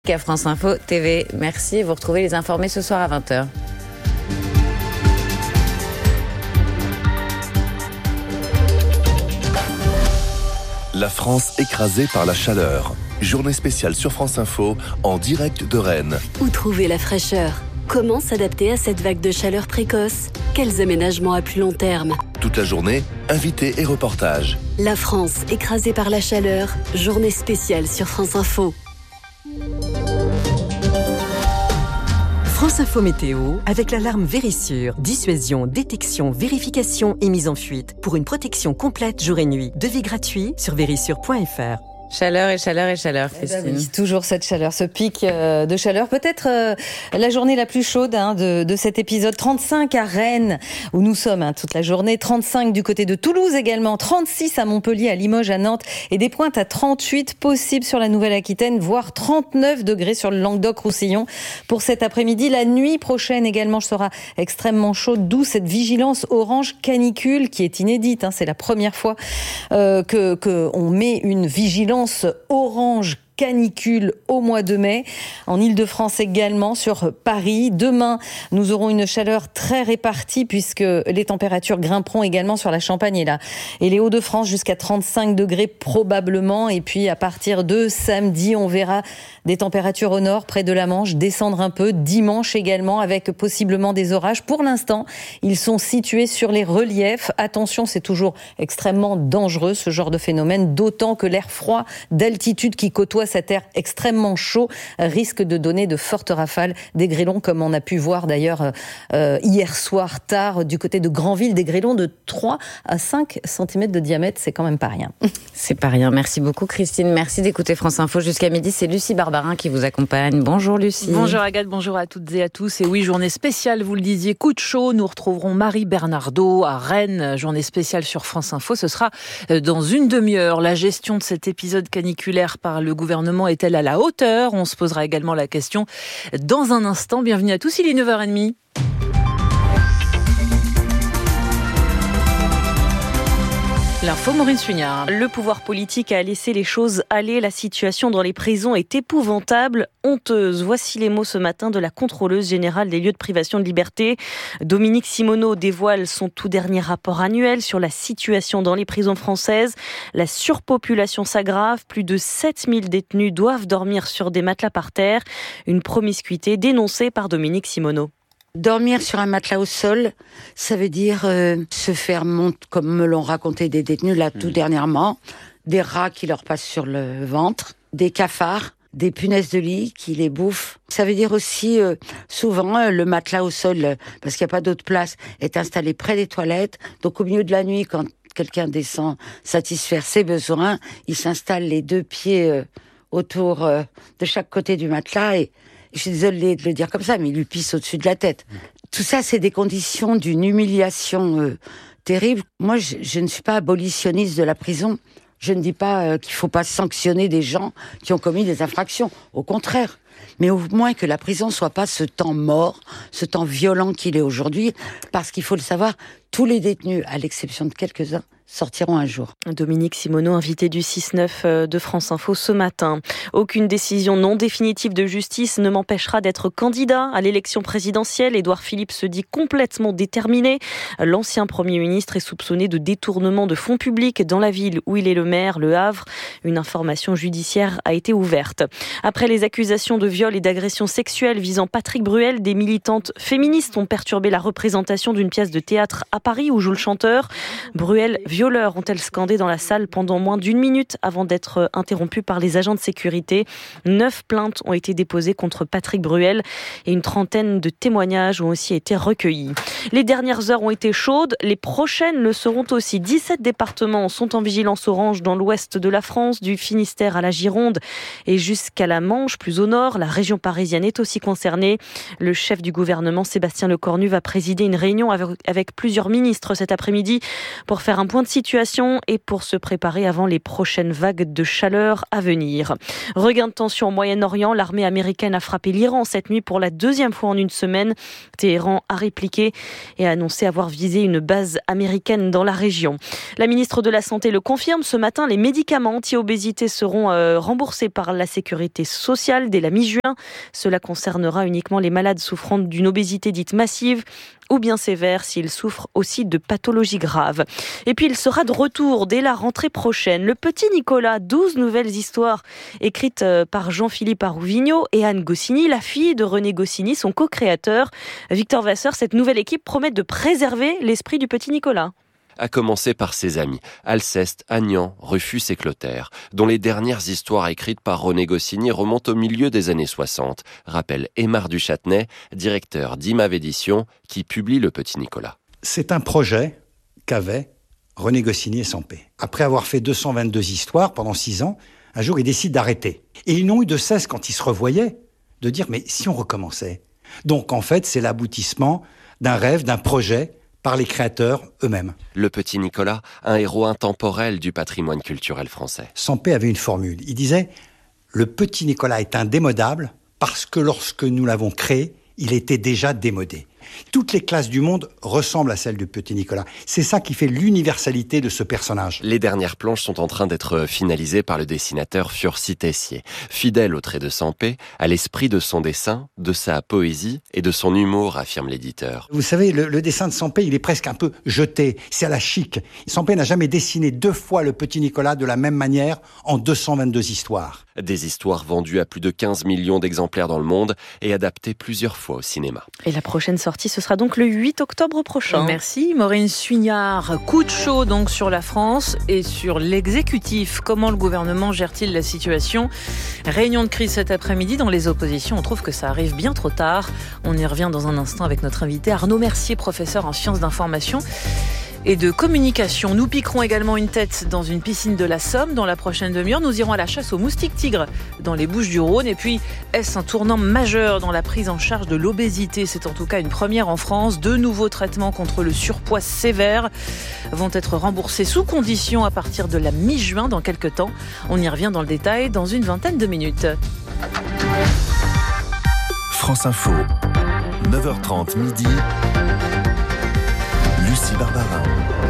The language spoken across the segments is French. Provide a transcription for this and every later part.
À France Info TV. Merci, vous retrouvez les informés ce soir à 20h. La France écrasée par la chaleur. Journée spéciale sur France Info, en direct de Rennes. Où trouver la fraîcheur ? Comment s'adapter à cette vague de chaleur précoce ? Quels aménagements à plus long terme ? Toute la journée, invités et reportages. La France écrasée par la chaleur. Journée spéciale sur France Info. France Info Météo, avec l'alarme Vérissure. Dissuasion, détection, vérification et mise en fuite. Pour une protection complète jour et nuit. Devis gratuit sur vérissure.fr. Chaleur et chaleur et chaleur, Christine. Oui, toujours cette chaleur, ce pic de chaleur. Peut-être la journée la plus chaude de cet épisode. 35 à Rennes, où nous sommes toute la journée. 35 du côté de Toulouse également. 36 à Montpellier, à Limoges, à Nantes. Et des pointes à 38 possibles sur la Nouvelle-Aquitaine, voire 39 degrés sur le Languedoc-Roussillon pour cet après-midi. La nuit prochaine également sera extrêmement chaude, d'où cette vigilance orange canicule qui est inédite. C'est la première fois qu'on met une vigilance orange canicule au mois de mai, en Ile-de-France également, sur Paris. Demain, nous aurons une chaleur très répartie puisque les températures grimperont également sur la Champagne et les Hauts-de-France jusqu'à 35 degrés probablement. Et puis à partir de samedi, on verra des températures au nord, près de la Manche, descendre un peu. Dimanche également, avec possiblement des orages. Pour l'instant, ils sont situés sur les reliefs. Attention, c'est toujours extrêmement dangereux ce genre de phénomène, d'autant que l'air froid d'altitude qui côtoie cet air extrêmement chaud risque de donner de fortes rafales, des grêlons comme on a pu voir d'ailleurs hier soir tard du côté de Granville, des grêlons de 3 à 5 cm de diamètre, c'est quand même pas rien. C'est pas rien, merci beaucoup Christine, merci d'écouter France Info jusqu'à midi, c'est Lucie Barbarin qui vous accompagne. Bonjour Lucie. Bonjour Agathe, bonjour à toutes et à tous. Et oui, journée spéciale, vous le disiez, coup de chaud, nous retrouverons Marie Bernardo à Rennes, journée spéciale sur France Info, ce sera dans une demi-heure. La gestion de cet épisode caniculaire par le gouvernement est-elle à la hauteur ? On se posera également la question dans un instant. Bienvenue à tous, il est 9h30. L'info, Maureen Suignard. Le pouvoir politique a laissé les choses aller. La situation dans les prisons est épouvantable, honteuse. Voici les mots ce matin de la contrôleuse générale des lieux de privation de liberté. Dominique Simoneau dévoile son tout dernier rapport annuel sur la situation dans les prisons françaises. La surpopulation s'aggrave. Plus de 7000 détenus doivent dormir sur des matelas par terre. Une promiscuité dénoncée par Dominique Simoneau. Dormir sur un matelas au sol, ça veut dire se faire monter, comme me l'ont raconté des détenus là tout dernièrement, des rats qui leur passent sur le ventre, des cafards, des punaises de lit qui les bouffent. Ça veut dire aussi souvent le matelas au sol, parce qu'il n'y a pas d'autre place, est installé près des toilettes. Donc au milieu de la nuit, quand quelqu'un descend satisfaire ses besoins, il s'installe les deux pieds autour de chaque côté du matelas et je suis désolée de le dire comme ça, mais il lui pisse au-dessus de la tête. Tout ça, c'est des conditions d'une humiliation terrible. Moi, je ne suis pas abolitionniste de la prison. Je ne dis pas qu'il ne faut pas sanctionner des gens qui ont commis des infractions. Au contraire. Mais au moins que la prison soit pas ce temps mort, ce temps violent qu'il est aujourd'hui. Parce qu'il faut le savoir, tous les détenus, à l'exception de quelques-uns, sortiront un jour. Dominique Simoneau, invité du 6-9 de France Info ce matin. Aucune décision non définitive de justice ne m'empêchera d'être candidat à l'élection présidentielle. Édouard Philippe se dit complètement déterminé. L'ancien Premier ministre est soupçonné de détournement de fonds publics dans la ville où il est le maire, Le Havre. Une information judiciaire a été ouverte. Après les accusations de viol et d'agression sexuelle visant Patrick Bruel, des militantes féministes ont perturbé la représentation d'une pièce de théâtre à Paris où joue le chanteur. Bruel, violeurs ont-elles scandé dans la salle pendant moins d'1 minute avant d'être interrompues par les agents de sécurité. 9 plaintes ont été déposées contre Patrick Bruel et une trentaine de témoignages ont aussi été recueillis. Les dernières heures ont été chaudes, les prochaines le seront aussi. 17 départements sont en vigilance orange dans l'ouest de la France, du Finistère à la Gironde et jusqu'à la Manche, plus au nord. La région parisienne est aussi concernée. Le chef du gouvernement, Sébastien Lecornu, va présider une réunion avec plusieurs ministres cet après-midi pour faire un point de situation et pour se préparer avant les prochaines vagues de chaleur à venir. Regain de tension au Moyen-Orient, l'armée américaine a frappé l'Iran cette nuit pour la 2e fois en une semaine. Téhéran a répliqué et a annoncé avoir visé une base américaine dans la région. La ministre de la Santé le confirme ce matin, les médicaments anti-obésité seront remboursés par la sécurité sociale dès la mi-juin. Cela concernera uniquement les malades souffrant d'une obésité dite massive ou bien sévère s'ils souffrent aussi de pathologies graves. Et puis il sera de retour dès la rentrée prochaine. Le petit Nicolas, 12 nouvelles histoires écrites par Jean-Philippe Arouvigno et Anne Goscinny, la fille de René Goscinny, son co-créateur. Victor Vasseur, cette nouvelle équipe promet de préserver l'esprit du petit Nicolas. À commencer par ses amis, Alceste, Agnan, Rufus et Clotaire, dont les dernières histoires écrites par René Goscinny remontent au milieu des années 60, rappelle Aymar Duchâtenay, directeur d'Imav Éditions, qui publie Le Petit Nicolas. C'est un projet qu'avaient René Goscinny et Sampé. Après avoir fait 222 histoires pendant 6 ans, un jour ils décident d'arrêter. Et ils n'ont eu de cesse, quand ils se revoyaient, de dire « mais si on recommençait ?» Donc en fait, c'est l'aboutissement d'un rêve, d'un projet, par les créateurs eux-mêmes. Le Petit Nicolas, un héros intemporel du patrimoine culturel français. Sampé avait une formule. Il disait « Le Petit Nicolas est indémodable parce que lorsque nous l'avons créé, il était déjà démodé. » Toutes les classes du monde ressemblent à celles du Petit Nicolas. C'est ça qui fait l'universalité de ce personnage. Les dernières planches sont en train d'être finalisées par le dessinateur Furcy Tessier. Fidèle au trait de Sampé, à l'esprit de son dessin, de sa poésie et de son humour, affirme l'éditeur. Vous savez, le dessin de Sampé, il est presque un peu jeté. C'est à la chic. Sampé n'a jamais dessiné 2 fois le Petit Nicolas de la même manière en 222 histoires. Des histoires vendues à plus de 15 millions d'exemplaires dans le monde et adaptées plusieurs fois au cinéma. Et la prochaine sortie, ce sera donc le 8 octobre prochain. Merci Maureen Suignard. Coup de chaud donc sur la France et sur l'exécutif. Comment le gouvernement gère-t-il la situation ? Réunion de crise cet après-midi dans les oppositions. On trouve que ça arrive bien trop tard. On y revient dans un instant avec notre invité Arnaud Mercier, professeur en sciences d'information et de communication. Nous piquerons également une tête dans une piscine de la Somme. Dans la prochaine demi-heure, nous irons à la chasse aux moustiques tigres dans les Bouches-du-Rhône. Et puis, est-ce un tournant majeur dans la prise en charge de l'obésité ? C'est en tout cas une première en France. 2 nouveaux traitements contre le surpoids sévère vont être remboursés sous condition à partir de la mi-juin dans quelques temps. On y revient dans le détail dans une vingtaine de minutes. France Info, 9h30 midi. Lucie Barbarin.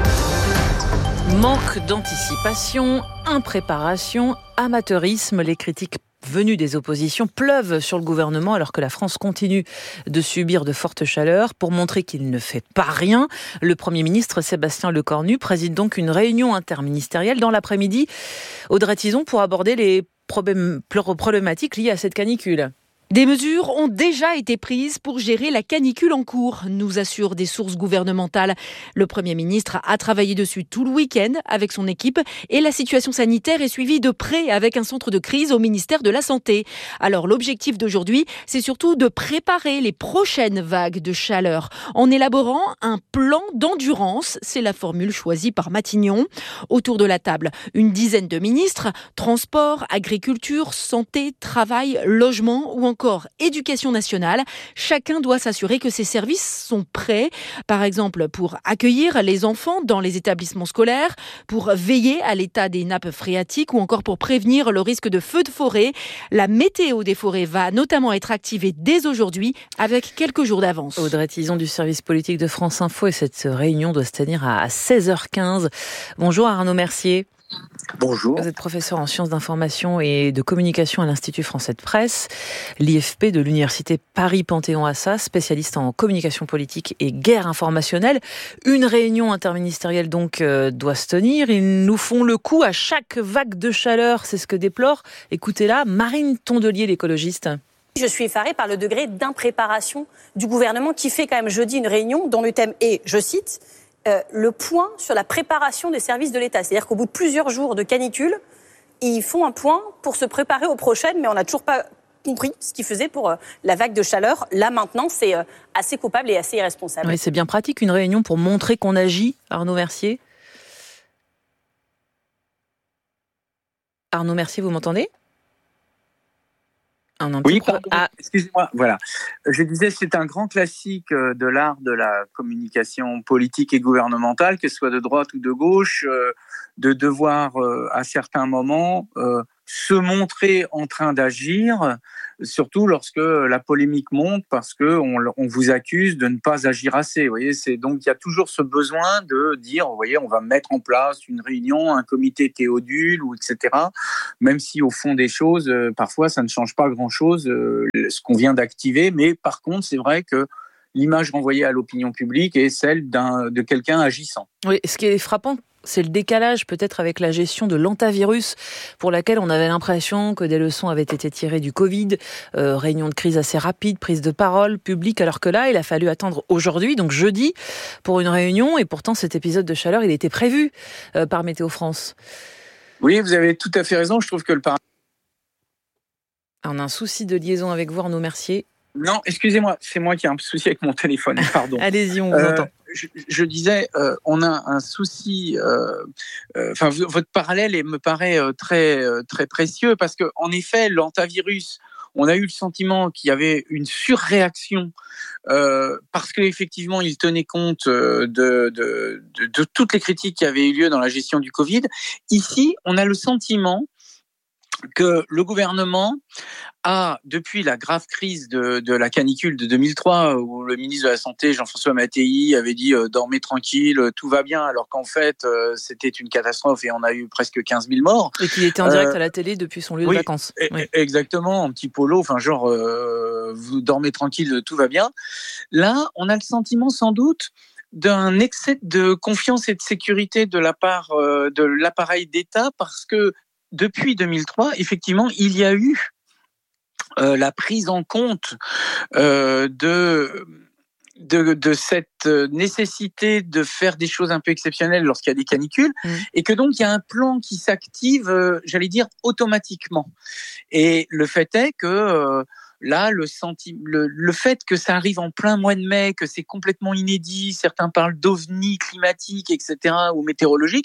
Manque d'anticipation, impréparation, amateurisme, les critiques venues des oppositions pleuvent sur le gouvernement alors que la France continue de subir de fortes chaleurs. Pour montrer qu'il ne fait pas rien, le Premier ministre Sébastien Lecornu préside donc une réunion interministérielle dans l'après-midi. Audrey Tizon pour aborder les problématiques liées à cette canicule. Des mesures ont déjà été prises pour gérer la canicule en cours, nous assurent des sources gouvernementales. Le Premier ministre a travaillé dessus tout le week-end avec son équipe et la situation sanitaire est suivie de près avec un centre de crise au ministère de la Santé. Alors l'objectif d'aujourd'hui, c'est surtout de préparer les prochaines vagues de chaleur en élaborant un plan d'endurance. C'est la formule choisie par Matignon. Autour de la table, une dizaine de ministres, transport, agriculture, santé, travail, logement ou encore éducation nationale. Chacun doit s'assurer que ses services sont prêts, par exemple pour accueillir les enfants dans les établissements scolaires, pour veiller à l'état des nappes phréatiques ou encore pour prévenir le risque de feux de forêt. La météo des forêts va notamment être activée dès aujourd'hui avec quelques jours d'avance. Audrey Tizon du service politique de France Info et cette réunion doit se tenir à 16h15. Bonjour Arnaud Mercier. Bonjour. Vous êtes professeur en sciences d'information et de communication à l'Institut français de presse, l'IFP de l'Université Paris-Panthéon-Assas, spécialiste en communication politique et guerre informationnelle. Une réunion interministérielle donc doit se tenir. Ils nous font le coup à chaque vague de chaleur, c'est ce que déplore. Écoutez-la, Marine Tondelier, l'écologiste. Je suis effarée par le degré d'impréparation du gouvernement qui fait quand même jeudi une réunion dont le thème est, je cite, le point sur la préparation des services de l'État. C'est-à-dire qu'au bout de plusieurs jours de canicule, ils font un point pour se préparer aux prochaines, mais on n'a toujours pas compris ce qu'ils faisaient pour la vague de chaleur. Là, maintenant, c'est assez coupable et assez irresponsable. Oui, c'est bien pratique, une réunion pour montrer qu'on agit, Arnaud Mercier. Arnaud Mercier, vous m'entendez ? Oui, excusez-moi, voilà. Je disais, c'est un grand classique de l'art de la communication politique et gouvernementale, que ce soit de droite ou de gauche, de devoir, à certains moments, se montrer en train d'agir, surtout lorsque la polémique monte parce qu'on vous accuse de ne pas agir assez. Vous voyez, donc il y a toujours ce besoin de dire, vous voyez, on va mettre en place une réunion, un comité Théodule, ou etc. Même si au fond des choses, parfois ça ne change pas grand-chose, ce qu'on vient d'activer. Mais par contre, c'est vrai que l'image renvoyée à l'opinion publique est celle de quelqu'un agissant. Oui, ce qui est frappant, c'est le décalage peut-être avec la gestion de l'antavirus, pour laquelle on avait l'impression que des leçons avaient été tirées du Covid, réunion de crise assez rapide, prise de parole publique, alors que là, il a fallu attendre aujourd'hui, donc jeudi, pour une réunion, et pourtant cet épisode de chaleur, il était prévu par Météo France. Oui, vous avez tout à fait raison, je trouve que On a un souci de liaison avec vous, Arnaud Mercier. Non, excusez-moi, c'est moi qui ai un souci avec mon téléphone, pardon. Allez-y, on vous entend. Je disais, on a un souci. Votre parallèle me paraît très très précieux parce que, en effet, l'antavirus, on a eu le sentiment qu'il y avait une surréaction parce qu'effectivement, il tenait compte de toutes les critiques qui avaient eu lieu dans la gestion du Covid. Ici, on a le sentiment que le gouvernement a, depuis la grave crise de la canicule de 2003, où le ministre de la Santé, Jean-François Mattei, avait dit « dormez tranquille, tout va bien », alors qu'en fait, c'était une catastrophe et on a eu presque 15 000 morts. Et qu'il était en direct à la télé depuis son lieu de vacances. Oui, exactement, en petit polo, vous dormez tranquille, tout va bien. Là, on a le sentiment sans doute d'un excès de confiance et de sécurité de la part de l'appareil d'État, parce que depuis 2003, effectivement, il y a eu la prise en compte de cette nécessité de faire des choses un peu exceptionnelles lorsqu'il y a des canicules, et que donc il y a un plan qui s'active, j'allais dire, automatiquement. Et le fait est que là, le fait que ça arrive en plein mois de mai, que c'est complètement inédit, certains parlent d'ovnis climatiques, etc., ou météorologiques,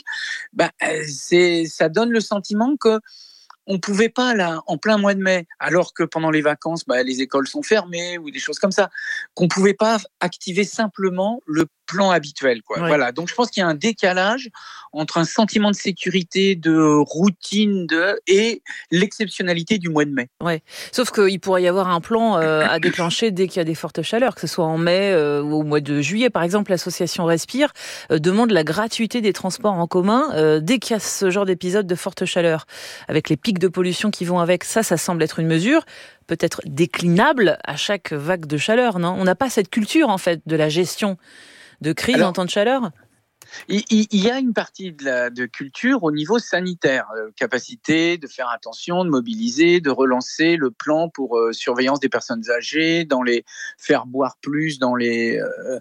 ça donne le sentiment que on pouvait pas, là, en plein mois de mai, alors que pendant les vacances, les écoles sont fermées ou des choses comme ça, qu'on pouvait pas activer simplement le plan habituel, quoi. Oui. Voilà. Donc, je pense qu'il y a un décalage entre un sentiment de sécurité, de routine, et l'exceptionnalité du mois de mai. Ouais. Sauf qu'il pourrait y avoir un plan à déclencher dès qu'il y a des fortes chaleurs, que ce soit en mai ou au mois de juillet. Par exemple, l'association Respire demande la gratuité des transports en commun dès qu'il y a ce genre d'épisode de forte chaleur. Avec les pics de pollution qui vont avec, ça semble être une mesure peut-être déclinable à chaque vague de chaleur, non ? On n'a pas cette culture, en fait, de la gestion de crise en temps de chaleur ? Il y a une partie de culture au niveau sanitaire, capacité de faire attention, de mobiliser, de relancer le plan pour surveillance des personnes âgées, faire boire plus dans les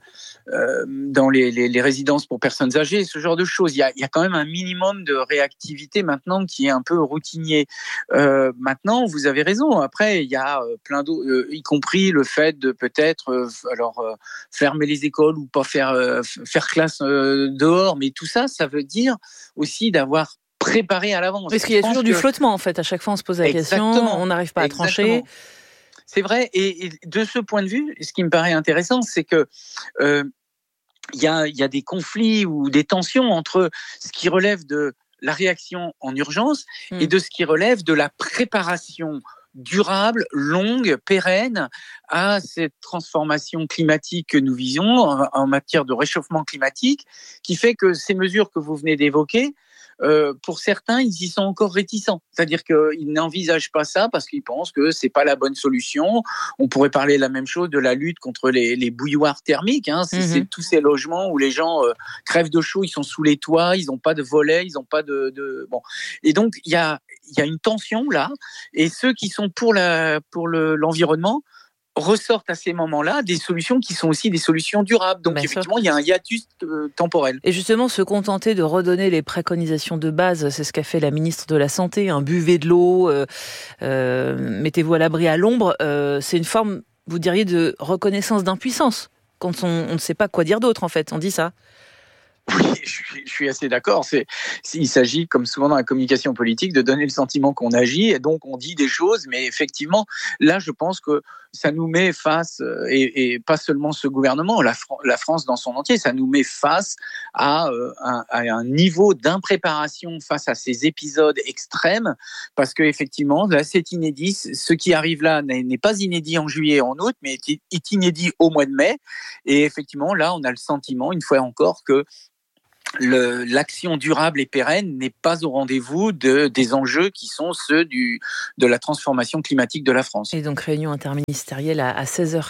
résidences pour personnes âgées, ce genre de choses. Il y a quand même un minimum de réactivité maintenant qui est un peu routinier. Maintenant, vous avez raison. Après, il y a plein d'autres, y compris le fait de peut-être fermer les écoles ou pas faire classe dehors, mais tout ça, ça veut dire aussi d'avoir préparé à l'avance. Parce qu'il y a toujours du flottement, en fait. À chaque fois, on se pose la question, on n'arrive pas à trancher. C'est vrai, et de ce point de vue, ce qui me paraît intéressant, c'est que il y a des conflits ou des tensions entre ce qui relève de la réaction en urgence et de ce qui relève de la préparation durable, longue, pérenne à cette transformation climatique que nous visons en matière de réchauffement climatique, qui fait que ces mesures que vous venez d'évoquer, pour certains, ils y sont encore réticents. C'est-à-dire qu'ils n'envisagent pas ça parce qu'ils pensent que c'est pas la bonne solution. On pourrait parler de la même chose de la lutte contre les bouilloires thermiques. C'est tous ces logements où les gens crèvent de chaud, ils sont sous les toits, ils n'ont pas de volets, ils n'ont pas de... Bon. Et donc, il y a une tension là. Et ceux qui sont pour l'environnement ressortent à ces moments-là des solutions qui sont aussi des solutions durables. Donc effectivement, il y a un hiatus temporel. Et justement, se contenter de redonner les préconisations de base, c'est ce qu'a fait la ministre de la Santé, buvez de l'eau, mettez-vous à l'abri à l'ombre, c'est une forme, vous diriez, de reconnaissance d'impuissance, quand on ne sait pas quoi dire d'autre, en fait, on dit ça. Oui, je suis assez d'accord. Il s'agit, comme souvent dans la communication politique, de donner le sentiment qu'on agit et donc on dit des choses. Mais effectivement, là, je pense que ça nous met face, et pas seulement ce gouvernement, la France dans son entier, ça nous met face à un niveau d'impréparation face à ces épisodes extrêmes. Parce qu'effectivement, là, c'est inédit. Ce qui arrive là n'est pas inédit en juillet et en août, mais est inédit au mois de mai. Et effectivement, là, on a le sentiment, une fois encore, que l'action durable et pérenne n'est pas au rendez-vous des enjeux qui sont ceux de la transformation climatique de la France. Et donc réunion interministérielle à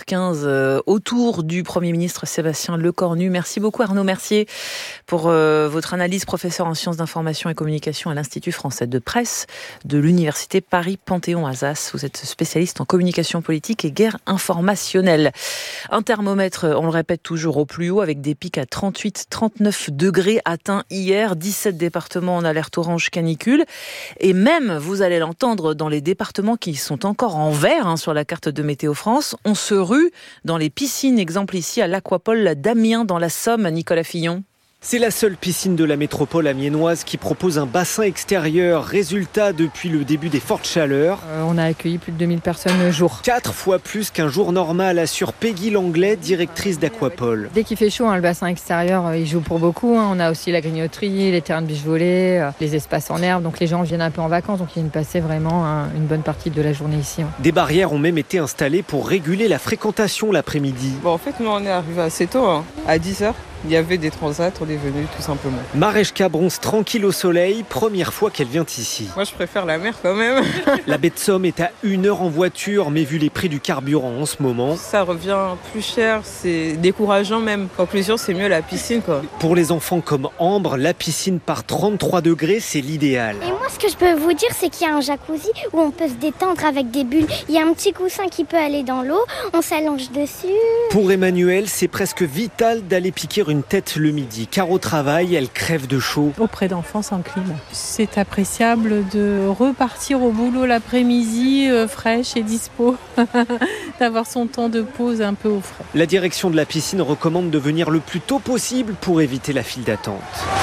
16h15 autour du Premier ministre Sébastien Lecornu. Merci beaucoup Arnaud Mercier pour votre analyse, professeur en sciences d'information et communication à l'Institut français de presse de l'Université Paris-Panthéon-Assas. Vous êtes spécialiste en communication politique et guerre informationnelle. Un thermomètre, on le répète toujours, au plus haut avec des pics à 38-39 degrés atteint hier, 17 départements en alerte orange canicule. Et même, vous allez l'entendre, dans les départements qui sont encore en vert sur la carte de Météo France, on se rue dans les piscines. Exemple ici à l'Aquapole d'Amiens dans la Somme, Nicolas Fillon. C'est la seule piscine de la métropole amiénoise qui propose un bassin extérieur. Résultat, depuis le début des fortes chaleurs. On a accueilli plus de 2000 personnes le jour. 4 fois plus qu'un jour normal, assure Peggy Langlais, directrice d'Aquapole. Dès qu'il fait chaud, le bassin extérieur, il joue pour beaucoup. On a aussi la grignoterie, les terrains de beach volley, les espaces en herbe. Donc les gens viennent un peu en vacances, donc ils viennent passer vraiment une bonne partie de la journée ici. Des barrières ont même été installées pour réguler la fréquentation l'après-midi. En fait, nous on est arrivés assez tôt, à 10h. Il y avait des transats, on est venus tout simplement. Mareshka bronze tranquille au soleil, première fois qu'elle vient ici. Moi je préfère la mer quand même. La baie de Somme est à 1 heure en voiture, mais vu les prix du carburant en ce moment... Ça revient plus cher, c'est décourageant même. Conclusion, c'est mieux la piscine quoi. Pour les enfants comme Ambre, la piscine par 33 degrés, c'est l'idéal. Et moi ce que je peux vous dire, c'est qu'il y a un jacuzzi où on peut se détendre avec des bulles. Il y a un petit coussin qui peut aller dans l'eau, on s'allonge dessus. Pour Emmanuel, c'est presque vital d'aller piquer une tête le midi, car au travail, elle crève de chaud. Auprès d'enfants sans clim. C'est appréciable de repartir au boulot l'après-midi, fraîche et dispo, d'avoir son temps de pause un peu au frais. La direction de la piscine recommande de venir le plus tôt possible pour éviter la file d'attente.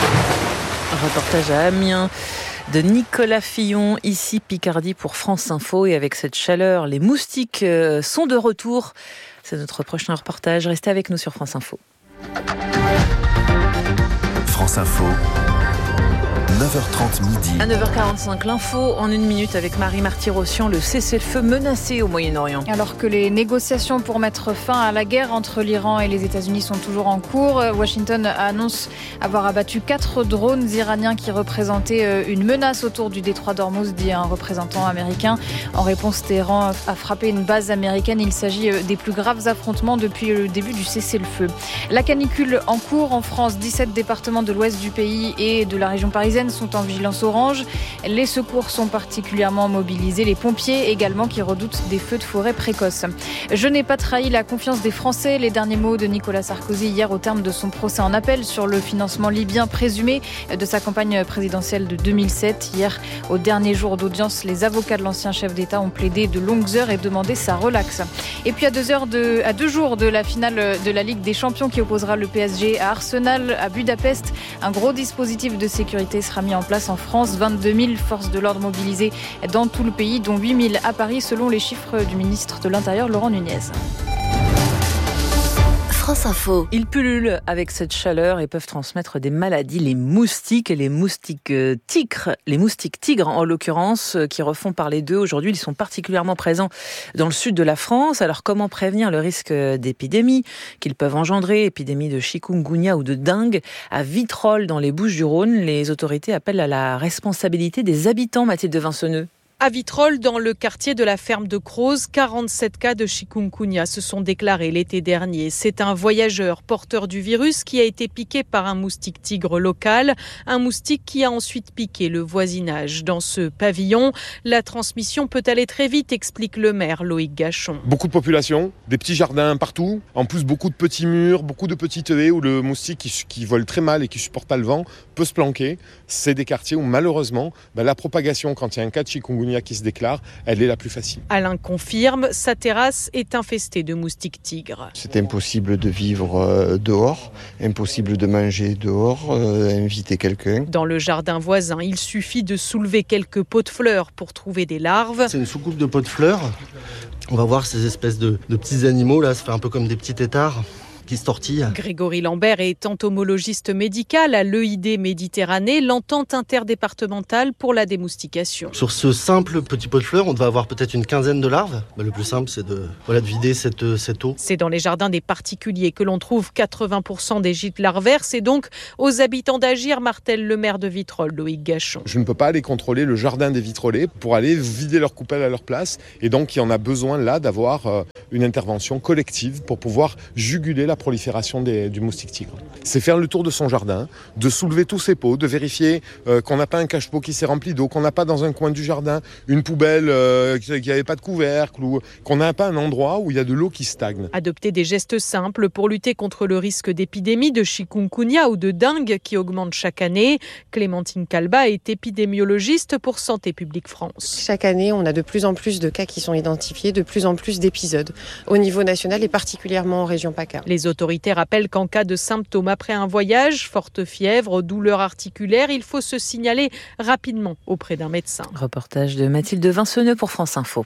Un reportage à Amiens de Nicolas Fillon, ici Picardie pour France Info. Et avec cette chaleur, les moustiques sont de retour. C'est notre prochain reportage. Restez avec nous sur France Info. France Info, 9h30 midi. À 9h45, l'info en 1 minute avec Marie Marty-Rossian, le cessez-le-feu menacé au Moyen-Orient. Alors que les négociations pour mettre fin à la guerre entre l'Iran et les États-Unis sont toujours en cours, Washington annonce avoir abattu 4 drones iraniens qui représentaient une menace autour du détroit d'Ormuz, dit un représentant américain. En réponse, Téhéran a frappé une base américaine. Il s'agit des plus graves affrontements depuis le début du cessez-le-feu. La canicule en cours en France, 17 départements de l'ouest du pays et de la région parisienne sont en vigilance orange. Les secours sont particulièrement mobilisés. Les pompiers également qui redoutent des feux de forêt précoces. Je n'ai pas trahi la confiance des Français. Les derniers mots de Nicolas Sarkozy hier au terme de son procès en appel sur le financement libyen présumé de sa campagne présidentielle de 2007. Hier, au dernier jour d'audience, les avocats de l'ancien chef d'État ont plaidé de longues heures et demandé sa relaxe. Et puis à 2 jours de la finale de la Ligue des Champions qui opposera le PSG à Arsenal à Budapest, un gros dispositif de sécurité sera mis en place en France. 22 000 forces de l'ordre mobilisées dans tout le pays, dont 8 000 à Paris, selon les chiffres du ministre de l'Intérieur, Laurent Nunez. France Info. Ils pullulent avec cette chaleur et peuvent transmettre des maladies, les moustiques et les moustiques tigres en l'occurrence, qui refont parler d'eux aujourd'hui. Ils sont particulièrement présents dans le sud de la France. Alors comment prévenir le risque d'épidémie qu'ils peuvent engendrer, épidémie de chikungunya ou de dengue? À Vitrolles, dans les Bouches-du-Rhône, les autorités appellent à la responsabilité des habitants. Mathilde Vincenneux. À Vitrolles, dans le quartier de la ferme de Croze, 47 cas de chikungunya se sont déclarés l'été dernier. C'est un voyageur porteur du virus qui a été piqué par un moustique tigre local, un moustique qui a ensuite piqué le voisinage. Dans ce pavillon, la transmission peut aller très vite, explique le maire Loïc Gachon. Beaucoup de population, des petits jardins partout, en plus beaucoup de petits murs, beaucoup de petites haies où le moustique qui vole très mal et qui supporte pas le vent peut se planquer. C'est des quartiers où malheureusement la propagation, quand il y a un cas de chikungunya, chikungunya qui se déclare, elle est la plus facile. Alain confirme, sa terrasse est infestée de moustiques tigres. C'est impossible de vivre dehors, impossible de manger dehors, inviter quelqu'un. Dans le jardin voisin, il suffit de soulever quelques pots de fleurs pour trouver des larves. C'est une soucoupe de pots de fleurs. On va voir ces espèces de petits animaux, là, ça fait un peu comme des petits têtards qui se tortillent. Grégory Lambert est entomologiste médical à l'EID Méditerranée, l'entente interdépartementale pour la démoustication. Sur ce simple petit pot de fleurs, on devait avoir peut-être une quinzaine de larves. Le plus simple, c'est de vider cette eau. C'est dans les jardins des particuliers que l'on trouve 80% des gîtes larvaires. C'est donc aux habitants d'agir, martèle le maire de Vitrolles, Loïc Gachon. Je ne peux pas aller contrôler le jardin des vitrolets pour aller vider leur coupelle à leur place. Et donc, il y en a besoin là d'avoir une intervention collective pour pouvoir juguler la prolifération du moustique tigre. C'est faire le tour de son jardin, de soulever tous ses pots, de vérifier qu'on n'a pas un cache-pot qui s'est rempli d'eau, qu'on n'a pas dans un coin du jardin une poubelle qui n'avait pas de couvercle, ou qu'on n'a pas un endroit où il y a de l'eau qui stagne. Adopter des gestes simples pour lutter contre le risque d'épidémie de chikungunya ou de dengue qui augmente chaque année. Clémentine Calba est épidémiologiste pour Santé publique France. Chaque année, on a de plus en plus de cas qui sont identifiés, de plus en plus d'épisodes au niveau national et particulièrement en région PACA. Les autorités rappellent qu'en cas de symptômes après un voyage, forte fièvre, douleur articulaire, il faut se signaler rapidement auprès d'un médecin. Reportage de Mathilde Vinceneux pour France Info.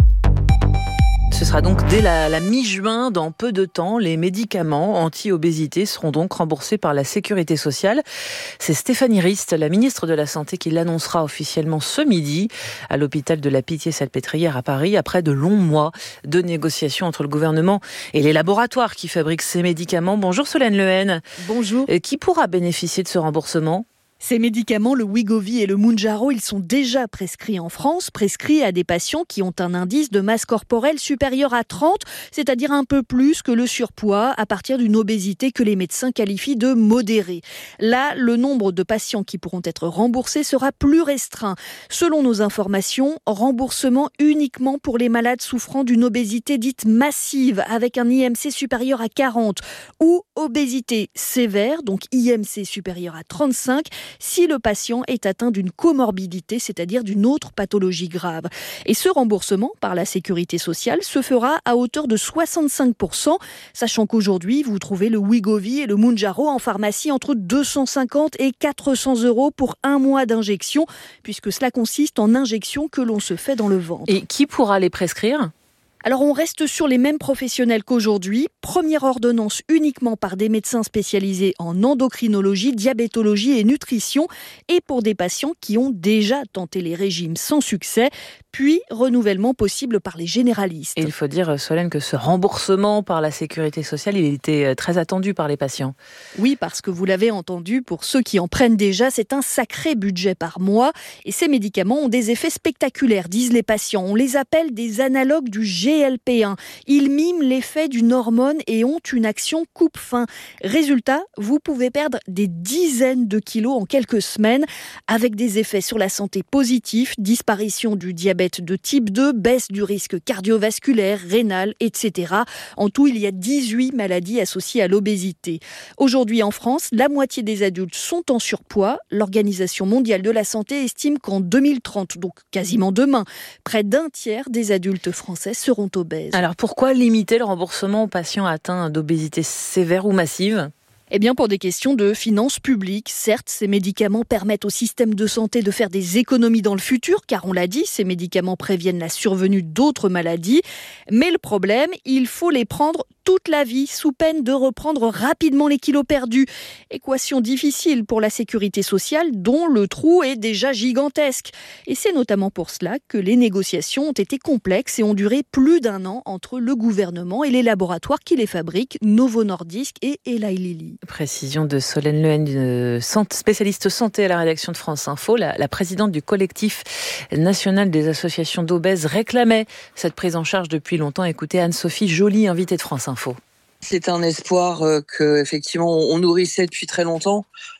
Ce sera donc dès la mi-juin, dans peu de temps, les médicaments anti-obésité seront donc remboursés par la Sécurité sociale. C'est Stéphanie Rist, la ministre de la Santé, qui l'annoncera officiellement ce midi à l'hôpital de la Pitié-Salpêtrière à Paris, après de longs mois de négociations entre le gouvernement et les laboratoires qui fabriquent ces médicaments. Bonjour Solène Lehen. Bonjour. Qui pourra bénéficier de ce remboursement ? Ces médicaments, le Wegovy et le Mounjaro, ils sont déjà prescrits en France, prescrits à des patients qui ont un indice de masse corporelle supérieur à 30, c'est-à-dire un peu plus que le surpoids, à partir d'une obésité que les médecins qualifient de modérée. Là, le nombre de patients qui pourront être remboursés sera plus restreint. Selon nos informations, remboursement uniquement pour les malades souffrant d'une obésité dite massive, avec un IMC supérieur à 40, ou obésité sévère, donc IMC supérieur à 35, si le patient est atteint d'une comorbidité, c'est-à-dire d'une autre pathologie grave. Et ce remboursement par la Sécurité sociale se fera à hauteur de 65%, sachant qu'aujourd'hui, vous trouvez le Wegovy et le Mounjaro en pharmacie entre 250 et 400 € pour un mois d'injection, puisque cela consiste en injections que l'on se fait dans le ventre. Et qui pourra les prescrire ? Alors on reste sur les mêmes professionnels qu'aujourd'hui. Première ordonnance uniquement par des médecins spécialisés en endocrinologie, diabétologie et nutrition, et pour des patients qui ont déjà tenté les régimes sans succès, puis renouvellement possible par les généralistes. Et il faut dire, Solène, que ce remboursement par la Sécurité sociale, il était très attendu par les patients. Oui, parce que vous l'avez entendu, pour ceux qui en prennent déjà, c'est un sacré budget par mois. Et ces médicaments ont des effets spectaculaires, disent les patients. On les appelle des analogues du GLP-1. Ils miment l'effet d'une hormone et ont une action coupe-faim. Résultat, vous pouvez perdre des dizaines de kilos en quelques semaines, avec des effets sur la santé positifs, disparition du diabète de type 2, baisse du risque cardiovasculaire, rénal, etc. En tout, il y a 18 maladies associées à l'obésité. Aujourd'hui en France, la moitié des adultes sont en surpoids. L'Organisation mondiale de la santé estime qu'en 2030, donc quasiment demain, près d'un tiers des adultes français seront obèses. Alors pourquoi limiter le remboursement aux patients atteints d'obésité sévère ou massive ? Eh bien, pour des questions de finances publiques. Certes, ces médicaments permettent au système de santé de faire des économies dans le futur, car on l'a dit, ces médicaments préviennent la survenue d'autres maladies. Mais le problème, il faut les prendre toute la vie, sous peine de reprendre rapidement les kilos perdus. Équation difficile pour la Sécurité sociale, dont le trou est déjà gigantesque. Et c'est notamment pour cela que les négociations ont été complexes et ont duré plus d'1 an entre le gouvernement et les laboratoires qui les fabriquent, Novo Nordisk et Eli Lilly. Précision de Solène Lehen, spécialiste santé à la rédaction de France Info. La présidente du collectif national des associations d'obèses réclamait cette prise en charge depuis longtemps. Écoutez Anne-Sophie Joly, invitée de France Info. C'est un espoir que effectivement on nourrissait depuis très longtemps.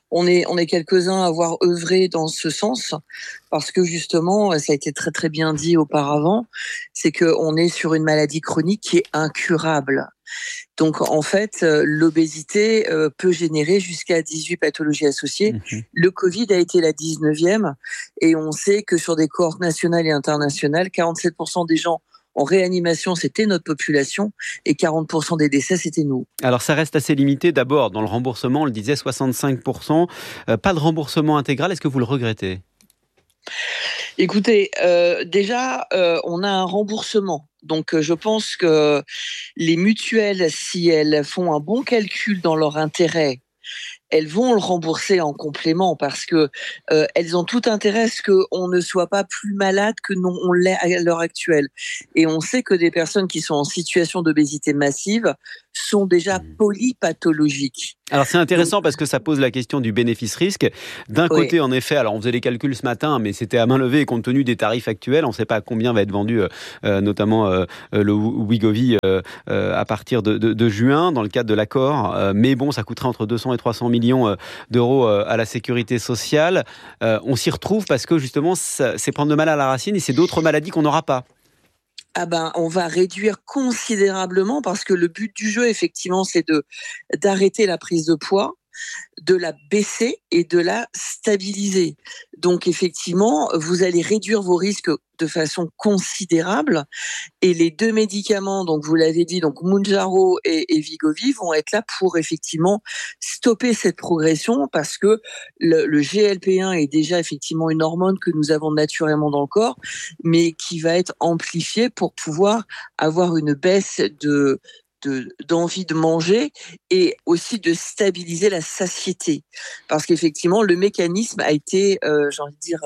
On est quelques-uns à avoir œuvré dans ce sens, parce que justement, ça a été très très bien dit auparavant, c'est qu'on est sur une maladie chronique qui est incurable. Donc en fait, l'obésité peut générer jusqu'à 18 pathologies associées. Le Covid a été la 19e, et on sait que sur des cohortes nationales et internationales, 47% des gens en réanimation, c'était notre population, et 40% des décès, c'était nous. Alors ça reste assez limité. D'abord, dans le remboursement, on le disait, 65%. Pas de remboursement intégral. Est-ce que vous le regrettez ? Écoutez, déjà, on a un remboursement. Donc, je pense que les mutuelles, si elles font un bon calcul dans leur intérêt, elles vont le rembourser en complément, parce que elles ont tout intérêt à ce qu'on ne soit pas plus malade que on l'est à l'heure actuelle. Et on sait que des personnes qui sont en situation d'obésité massive sont déjà polypathologiques. Alors c'est intéressant parce que ça pose la question du bénéfice-risque. D'un côté, en effet, alors on faisait les calculs ce matin, mais c'était à main levée, et compte tenu des tarifs actuels, on ne sait pas à combien va être vendu notamment le Wegovy à partir de juin, dans le cadre de l'accord. Mais bon, ça coûterait entre 200 et 300 millions d'euros à la sécurité sociale. On s'y retrouve parce que justement, c'est prendre le mal à la racine, et c'est d'autres maladies qu'on n'aura pas. Ah ben, on va réduire considérablement, parce que le but du jeu, effectivement, c'est d'arrêter la prise de poids, de la baisser et de la stabiliser. Donc, effectivement, vous allez réduire vos risques de façon considérable. Et les deux médicaments, donc vous l'avez dit, donc Mounjaro et Wegovy, vont être là pour effectivement stopper cette progression, parce que le GLP-1 est déjà effectivement une hormone que nous avons naturellement dans le corps, mais qui va être amplifiée pour pouvoir avoir une baisse d'envie de manger, et aussi de stabiliser la satiété. Parce qu'effectivement, le mécanisme a été, j'ai envie de dire,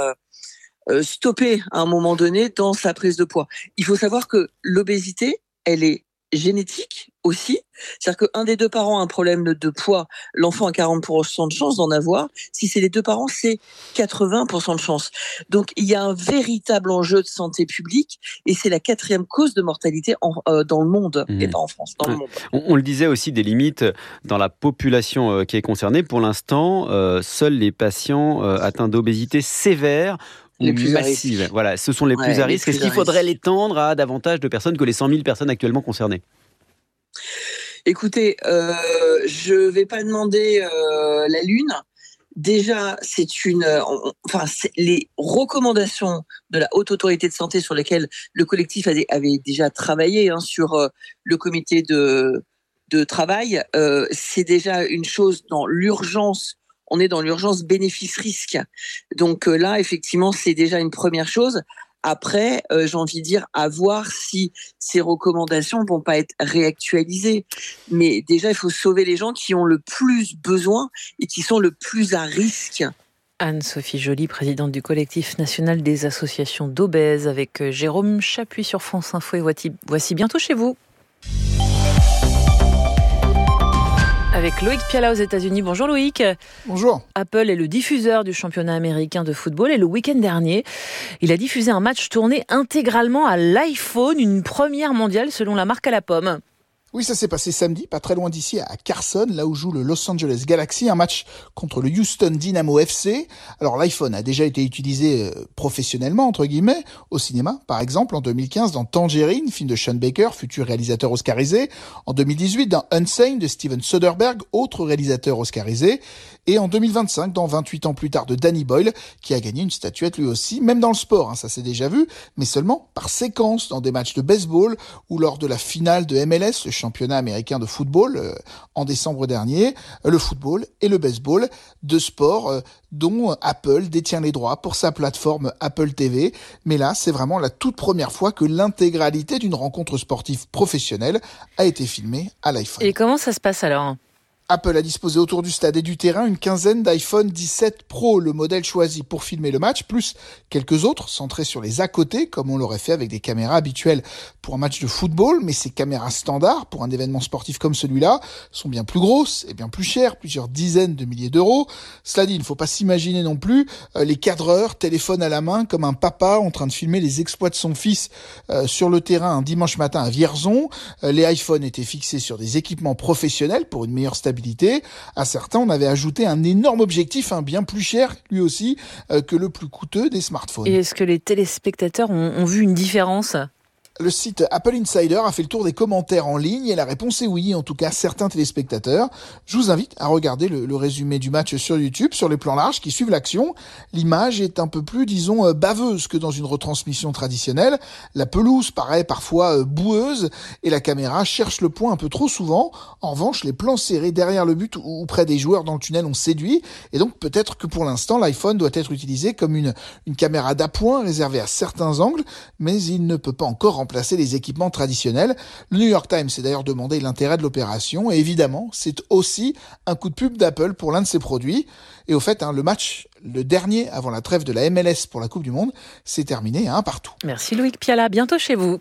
stoppé à un moment donné dans sa prise de poids. Il faut savoir que l'obésité, elle est génétique aussi. C'est-à-dire qu'un des deux parents a un problème de poids, l'enfant a 40% de chance d'en avoir. Si c'est les deux parents, c'est 80% de chance. Donc, il y a un véritable enjeu de santé publique, et c'est la 4e cause de mortalité dans le monde, et pas en France, dans le monde. On le disait aussi, des limites dans la population qui est concernée. Pour l'instant, seuls les patients atteints d'obésité sévère ou massive. Voilà, ce sont les plus à risque. Est-ce qu'il faudrait l'étendre à davantage de personnes que les 100 000 personnes actuellement concernées ? Écoutez, je vais pas demander la lune. Déjà, c'est les recommandations de la Haute Autorité de Santé, sur lesquelles le collectif avait déjà travaillé, sur le comité de travail. C'est déjà une chose dans l'urgence. On est dans l'urgence bénéfice-risque. Donc là, effectivement, c'est déjà une première chose. Après, j'ai envie de dire, à voir si ces recommandations vont pas être réactualisées. Mais déjà, il faut sauver les gens qui ont le plus besoin et qui sont le plus à risque. Anne-Sophie Joly, présidente du collectif national des associations d'obèses, avec Jérôme Chapuis sur France Info. Et voici Bientôt chez vous. Avec Loïc Piala aux États-Unis. Bonjour Loïc. Bonjour. Apple est le diffuseur du championnat américain de football, et le week-end dernier, il a diffusé un match tourné intégralement à l'iPhone, une première mondiale selon la marque à la pomme. Oui, ça s'est passé samedi, pas très loin d'ici, à Carson, là où joue le Los Angeles Galaxy, un match contre le Houston Dynamo FC. Alors l'iPhone a déjà été utilisé professionnellement, entre guillemets, au cinéma, par exemple, en 2015 dans Tangerine, film de Sean Baker, futur réalisateur oscarisé, en 2018 dans Unsane de Steven Soderbergh, autre réalisateur oscarisé, et en 2025 dans 28 ans plus tard de Danny Boyle, qui a gagné une statuette lui aussi, même dans le sport, ça s'est déjà vu, mais seulement par séquence, dans des matchs de baseball, ou lors de la finale de MLS, le championnat américain de football, en décembre dernier, le football et le baseball, deux sports dont Apple détient les droits pour sa plateforme Apple TV. Mais là, c'est vraiment la toute première fois que l'intégralité d'une rencontre sportive professionnelle a été filmée à l'iPhone. Et comment ça se passe alors ? Apple a disposé autour du stade et du terrain une quinzaine d'iPhone 17 Pro, le modèle choisi pour filmer le match, plus quelques autres centrés sur les à-côté, comme on l'aurait fait avec des caméras habituelles pour un match de football. Mais ces caméras standards, pour un événement sportif comme celui-là, sont bien plus grosses et bien plus chères, plusieurs dizaines de milliers d'euros. Cela dit, il ne faut pas s'imaginer non plus les cadreurs, téléphone à la main, comme un papa en train de filmer les exploits de son fils sur le terrain un dimanche matin à Vierzon. Les iPhones étaient fixés sur des équipements professionnels pour une meilleure stabilité fiabilité. À certains, on avait ajouté un énorme objectif, bien plus cher lui aussi que le plus coûteux des smartphones. Et est-ce que les téléspectateurs ont vu une différence ? Le site Apple Insider a fait le tour des commentaires en ligne et la réponse est oui, en tout cas certains téléspectateurs. Je vous invite à regarder le résumé du match sur YouTube, sur les plans larges qui suivent l'action. L'image est un peu plus, baveuse que dans une retransmission traditionnelle. La pelouse paraît parfois boueuse et la caméra cherche le point un peu trop souvent. En revanche, les plans serrés derrière le but ou près des joueurs dans le tunnel ont séduit. Et donc peut-être que pour l'instant, l'iPhone doit être utilisé comme une caméra d'appoint réservée à certains angles, mais il ne peut pas encore remplacer les équipements traditionnels. Le New York Times s'est d'ailleurs demandé l'intérêt de l'opération et évidemment, c'est aussi un coup de pub d'Apple pour l'un de ses produits. Et au fait, le match, le dernier avant la trêve de la MLS pour la Coupe du Monde, s'est terminé à 1-1. Merci Loïc Piala, bientôt chez vous.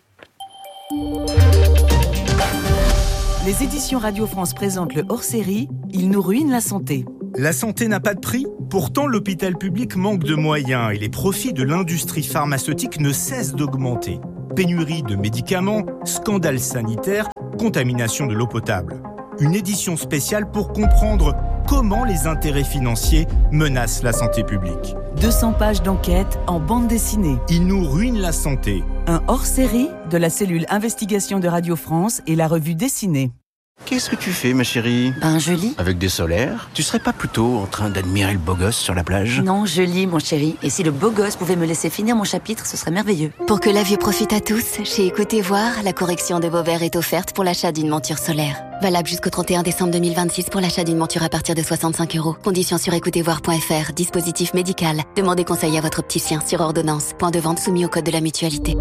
Les éditions Radio France présentent le hors-série « Il nous ruine la santé ». La santé n'a pas de prix. Pourtant, l'hôpital public manque de moyens et les profits de l'industrie pharmaceutique ne cessent d'augmenter. Pénurie de médicaments, scandale sanitaire, contamination de l'eau potable. Une édition spéciale pour comprendre comment les intérêts financiers menacent la santé publique. 200 pages d'enquête en bande dessinée. Il nous ruine la santé. Un hors-série de la cellule Investigation de Radio France et la revue dessinée. Qu'est-ce que tu fais, ma chérie ? Je lis. Avec des solaires ? Tu serais pas plutôt en train d'admirer le beau gosse sur la plage ? Non, je lis, mon chéri. Et si le beau gosse pouvait me laisser finir mon chapitre, ce serait merveilleux. Pour que la vue profite à tous, chez Écoutez Voir, la correction de vos verres est offerte pour l'achat d'une monture solaire. Valable jusqu'au 31 décembre 2026 pour l'achat d'une monture à partir de 65 €. Conditions sur écoutezvoir.fr. Dispositif médical. Demandez conseil à votre opticien sur ordonnance. Point de vente soumis au code de la mutualité.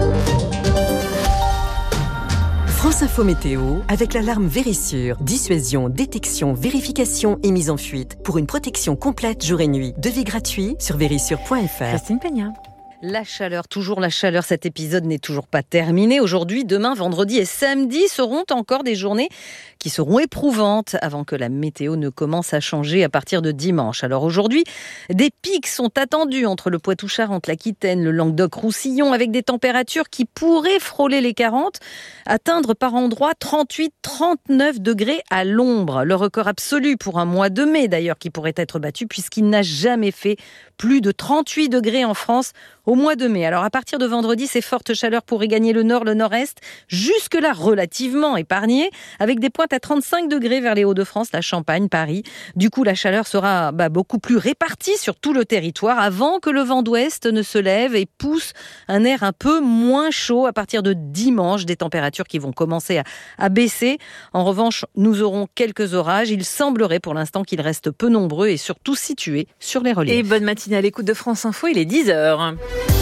France Info Météo, avec l'alarme Vérissure. Dissuasion, détection, vérification et mise en fuite. Pour une protection complète jour et nuit. Devis gratuit sur vérissure.fr. Christine Peña. La chaleur, toujours la chaleur, cet épisode n'est toujours pas terminé. Aujourd'hui, demain, vendredi et samedi seront encore des journées qui seront éprouvantes avant que la météo ne commence à changer à partir de dimanche. Alors aujourd'hui, des pics sont attendus entre le Poitou-Charentes, l'Aquitaine, le Languedoc-Roussillon avec des températures qui pourraient frôler les 40, atteindre par endroits 38-39 degrés à l'ombre. Le record absolu pour un mois de mai d'ailleurs qui pourrait être battu puisqu'il n'a jamais fait plus de 38 degrés en France au mois de mai. Alors à partir de vendredi, ces fortes chaleurs pourraient gagner le nord, le nord-est, jusque-là relativement épargnées, avec des pointes à 35 degrés vers les Hauts-de-France, la Champagne, Paris. Du coup, la chaleur sera beaucoup plus répartie sur tout le territoire avant que le vent d'ouest ne se lève et pousse un air un peu moins chaud à partir de dimanche, des températures qui vont commencer à baisser. En revanche, nous aurons quelques orages. Il semblerait pour l'instant qu'ils restent peu nombreux et surtout situés sur les reliefs. Et bonne matinée à l'écoute de France Info, il est 10h.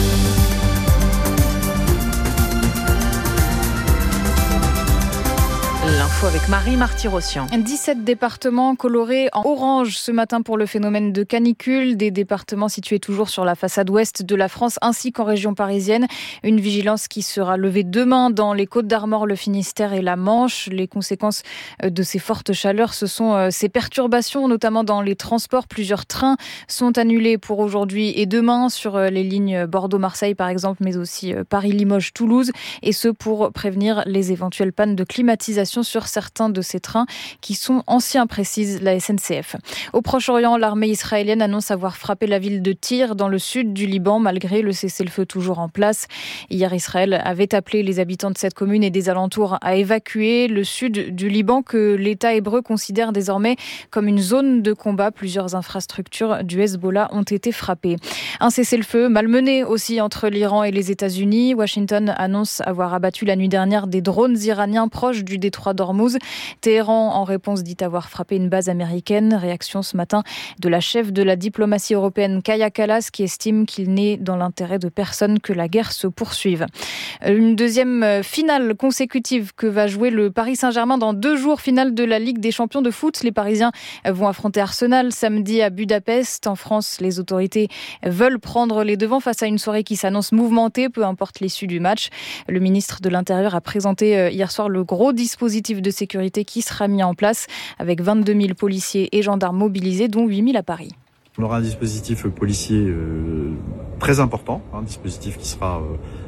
L'info avec Marie Marty-Rossian. 17 départements colorés en orange ce matin pour le phénomène de canicule. Des départements situés toujours sur la façade ouest de la France ainsi qu'en région parisienne. Une vigilance qui sera levée demain dans les Côtes-d'Armor, le Finistère et la Manche. Les conséquences de ces fortes chaleurs, ce sont ces perturbations, notamment dans les transports. Plusieurs trains sont annulés pour aujourd'hui et demain sur les lignes Bordeaux-Marseille par exemple, mais aussi Paris-Limoges-Toulouse. Et ce pour prévenir les éventuelles pannes de climatisation sur certains de ces trains qui sont anciens, précise la SNCF. Au Proche-Orient, l'armée israélienne annonce avoir frappé la ville de Tyr dans le sud du Liban, malgré le cessez-le-feu toujours en place. Hier, Israël avait appelé les habitants de cette commune et des alentours à évacuer le sud du Liban, que l'État hébreu considère désormais comme une zone de combat. Plusieurs infrastructures du Hezbollah ont été frappées. Un cessez-le-feu malmené aussi entre l'Iran et les États-Unis. Washington annonce avoir abattu la nuit dernière des drones iraniens proches du détroit d'Ormuz. Téhéran, en réponse, dit avoir frappé une base américaine. Réaction ce matin de la chef de la diplomatie européenne, Kaja Kallas, qui estime qu'il n'est dans l'intérêt de personne que la guerre se poursuive. Une deuxième finale consécutive que va jouer le Paris Saint-Germain dans 2 jours, finale de la Ligue des champions de foot. Les Parisiens vont affronter Arsenal samedi à Budapest. En France, les autorités veulent prendre les devants face à une soirée qui s'annonce mouvementée, peu importe l'issue du match. Le ministre de l'Intérieur a présenté hier soir le gros dispositif de sécurité qui sera mis en place avec 22 000 policiers et gendarmes mobilisés, dont 8 000 à Paris. On aura un dispositif policier très important, un dispositif qui sera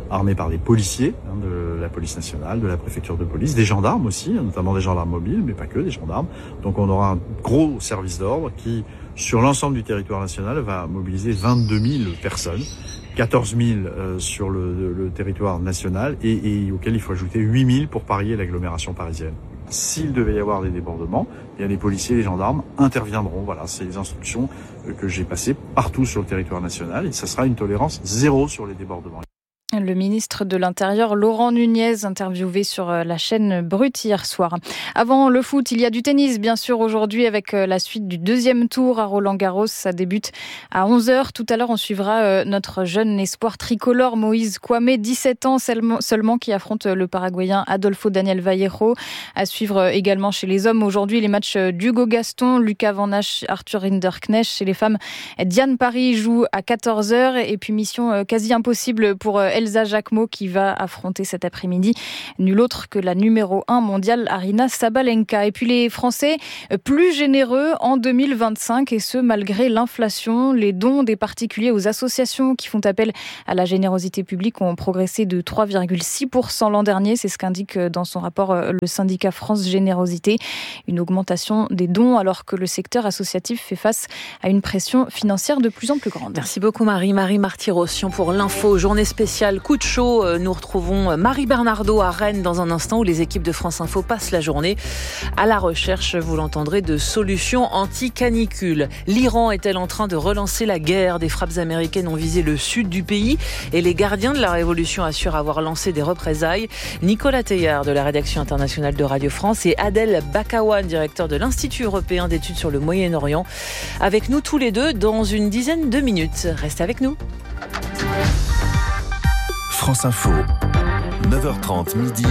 armés par des policiers de la police nationale, de la préfecture de police, des gendarmes aussi, notamment des gendarmes mobiles, mais pas que, des gendarmes. Donc on aura un gros service d'ordre qui, sur l'ensemble du territoire national, va mobiliser 22 000 personnes, 14 000 sur le territoire national et auquel il faut ajouter 8 000 pour parier l'agglomération parisienne. S'il devait y avoir des débordements, bien les policiers et les gendarmes interviendront. Voilà, c'est les instructions que j'ai passées partout sur le territoire national et ça sera une tolérance zéro sur les débordements. Le ministre de l'Intérieur, Laurent Nunez, interviewé sur la chaîne Brut hier soir. Avant le foot, il y a du tennis, bien sûr, aujourd'hui, avec la suite du deuxième tour à Roland-Garros. Ça débute à 11h. Tout à l'heure, on suivra notre jeune espoir tricolore, Moïse Kouamé, 17 ans seulement, qui affronte le Paraguayen Adolfo Daniel Vallejo. À suivre également chez les hommes, aujourd'hui, les matchs d'Hugo Gaston, Lucas Van Hache, Arthur Rinderknecht. Chez les femmes, Diane Paris joue à 14h. Et puis, mission quasi impossible pour Elsa Jacquemot qui va affronter cet après-midi nul autre que la numéro 1 mondiale Aryna Sabalenka. Et puis les Français plus généreux en 2025 et ce malgré l'inflation. Les dons des particuliers aux associations qui font appel à la générosité publique ont progressé de 3,6% l'an dernier. C'est ce qu'indique dans son rapport le syndicat France Générosité. Une augmentation des dons alors que le secteur associatif fait face à une pression financière de plus en plus grande. Merci beaucoup Marie Marty-Rossian pour l'info. Journée spéciale coup de chaud. Nous retrouvons Marie Bernardo à Rennes dans un instant où les équipes de France Info passent la journée à la recherche, vous l'entendrez, de solutions anti-canicule. L'Iran est-elle en train de relancer la guerre? Des frappes américaines ont visé le sud du pays et les gardiens de la révolution assurent avoir lancé des représailles. Nicolas Teillard de la rédaction internationale de Radio France et Adel Bakawan, directeur de l'Institut européen d'études sur le Moyen-Orient, avec nous tous les deux dans une dizaine de minutes. Restez avec nous. France Info, 9h30 midi,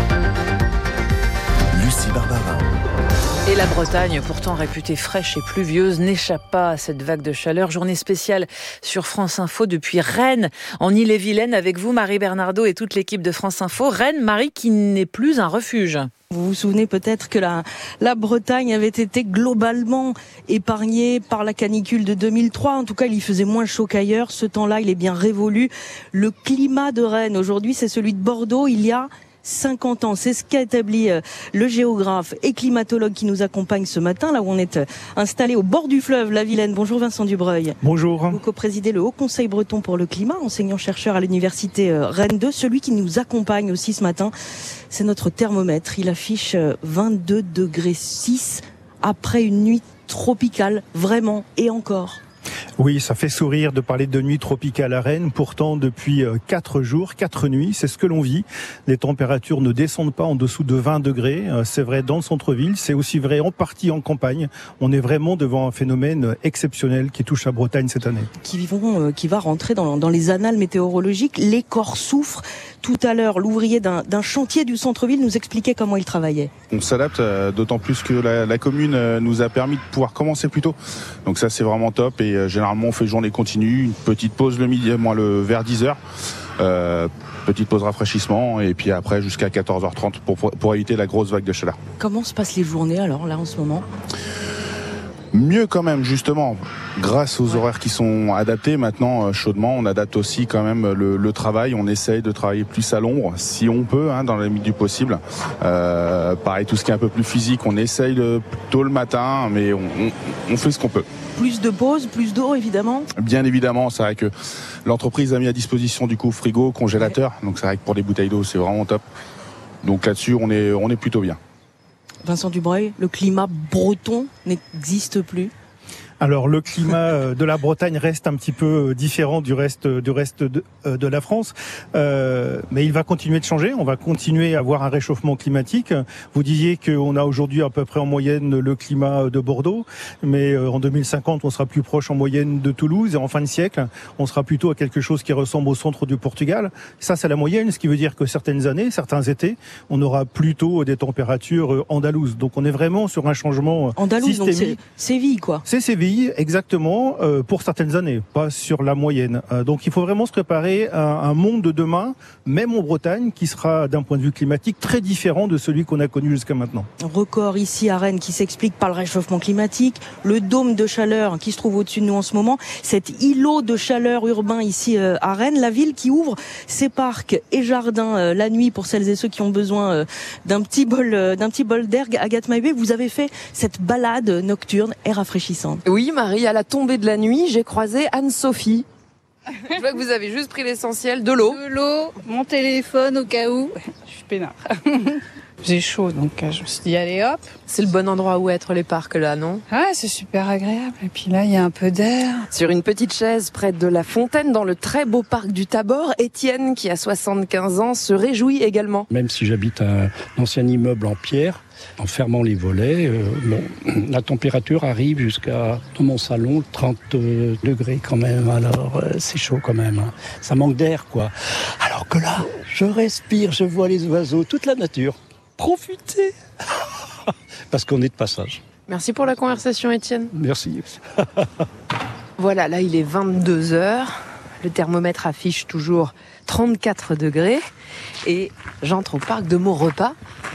Lucie Barbarin. Et la Bretagne, pourtant réputée fraîche et pluvieuse, n'échappe pas à cette vague de chaleur. Journée spéciale sur France Info depuis Rennes, en Ille-et-Vilaine, avec vous, Marie Bernardo et toute l'équipe de France Info. Rennes, Marie, qui n'est plus un refuge. Vous vous souvenez peut-être que la Bretagne avait été globalement épargnée par la canicule de 2003. En tout cas, il y faisait moins chaud qu'ailleurs. Ce temps-là, il est bien révolu. Le climat de Rennes, aujourd'hui, c'est celui de Bordeaux. Il y a 50 ans. C'est ce qu'a établi le géographe et climatologue qui nous accompagne ce matin, là où on est installé au bord du fleuve, la Vilaine. Bonjour Vincent Dubreuil. Bonjour. Vous co-présidez le Haut Conseil breton pour le climat, enseignant-chercheur à l'université Rennes 2. Celui qui nous accompagne aussi ce matin, c'est notre thermomètre. Il affiche 22,6 degrés après une nuit tropicale, vraiment, et encore. Oui, ça fait sourire de parler de nuit tropicale à Rennes. Pourtant, depuis 4 jours, 4 nuits, c'est ce que l'on vit. Les températures ne descendent pas en dessous de 20 degrés. C'est vrai dans le centre-ville, c'est aussi vrai en partie en campagne. On est vraiment devant un phénomène exceptionnel qui touche la Bretagne cette année. Qui va rentrer dans les annales météorologiques. Les corps souffrent. Tout à l'heure, l'ouvrier d'un chantier du centre-ville nous expliquait comment il travaillait. On s'adapte, d'autant plus que la commune nous a permis de pouvoir commencer plus tôt. Donc ça, c'est vraiment top. Et généralement, on fait journée continue, une petite pause le midi, vers 10h. Petite pause rafraîchissement et puis après jusqu'à 14h30 pour éviter la grosse vague de chaleur. Comment se passent les journées alors là en ce moment ? Mieux quand même, justement, grâce aux horaires qui sont adaptés. Maintenant, chaudement, on adapte aussi quand même le travail. On essaye de travailler plus à l'ombre, si on peut, dans la limite du possible. Pareil, tout ce qui est un peu plus physique, on essaye tôt le matin, mais on fait ce qu'on peut. Plus de pauses, plus d'eau, évidemment. Bien évidemment, c'est vrai que l'entreprise a mis à disposition du coup frigo, congélateur. Ouais. Donc c'est vrai que pour les bouteilles d'eau, c'est vraiment top. Donc là-dessus, on est plutôt bien. Vincent Dubreuil, le climat breton n'existe plus. Alors le climat de la Bretagne reste un petit peu différent du reste de la France, mais il va continuer de changer. On va continuer à avoir un réchauffement climatique. Vous disiez qu'on a aujourd'hui à peu près en moyenne le climat de Bordeaux, mais en 2050 on sera plus proche en moyenne de Toulouse et en fin de siècle on sera plutôt à quelque chose qui ressemble au centre du Portugal. Ça c'est la moyenne, ce qui veut dire que certaines années, certains étés, on aura plutôt des températures andalouses. Donc on est vraiment sur un changement andalouse, systémique. Donc c'est Séville quoi. C'est Séville. cheville exactement pour certaines années, pas sur la moyenne. Donc il faut vraiment se préparer à un monde de demain, même en Bretagne, qui sera d'un point de vue climatique très différent de celui qu'on a connu jusqu'à maintenant. Record ici à Rennes qui s'explique par le réchauffement climatique, le dôme de chaleur qui se trouve au-dessus de nous en ce moment, cet îlot de chaleur urbain ici à Rennes, la ville qui ouvre ses parcs et jardins la nuit pour celles et ceux qui ont besoin d'un petit bol d'air. Agathe Maïbé, vous avez fait cette balade nocturne et rafraîchissante. Oui Marie, à la tombée de la nuit, j'ai croisé Anne-Sophie. Je vois que vous avez juste pris l'essentiel, de l'eau. De l'eau, mon téléphone au cas où. Je suis peinard. J'ai chaud, donc je me suis dit allez hop. C'est le bon endroit où être les parcs là, non? Ah, c'est super agréable. Et puis là, il y a un peu d'air. Sur une petite chaise près de la fontaine dans le très beau parc du Tabor, Étienne, qui a 75 ans, se réjouit également. Même si j'habite un ancien immeuble en pierre, en fermant les volets, la température arrive jusqu'à, dans mon salon, 30 degrés quand même. Alors c'est chaud quand même. Hein. Ça manque d'air, quoi. Alors que là, je respire, je vois les oiseaux, toute la nature. Profitez parce qu'on est de passage. Merci pour la conversation, Étienne. Merci. Voilà, là il est 22h. Le thermomètre affiche toujours 34 degrés. Et j'entre au parc de Maurepas.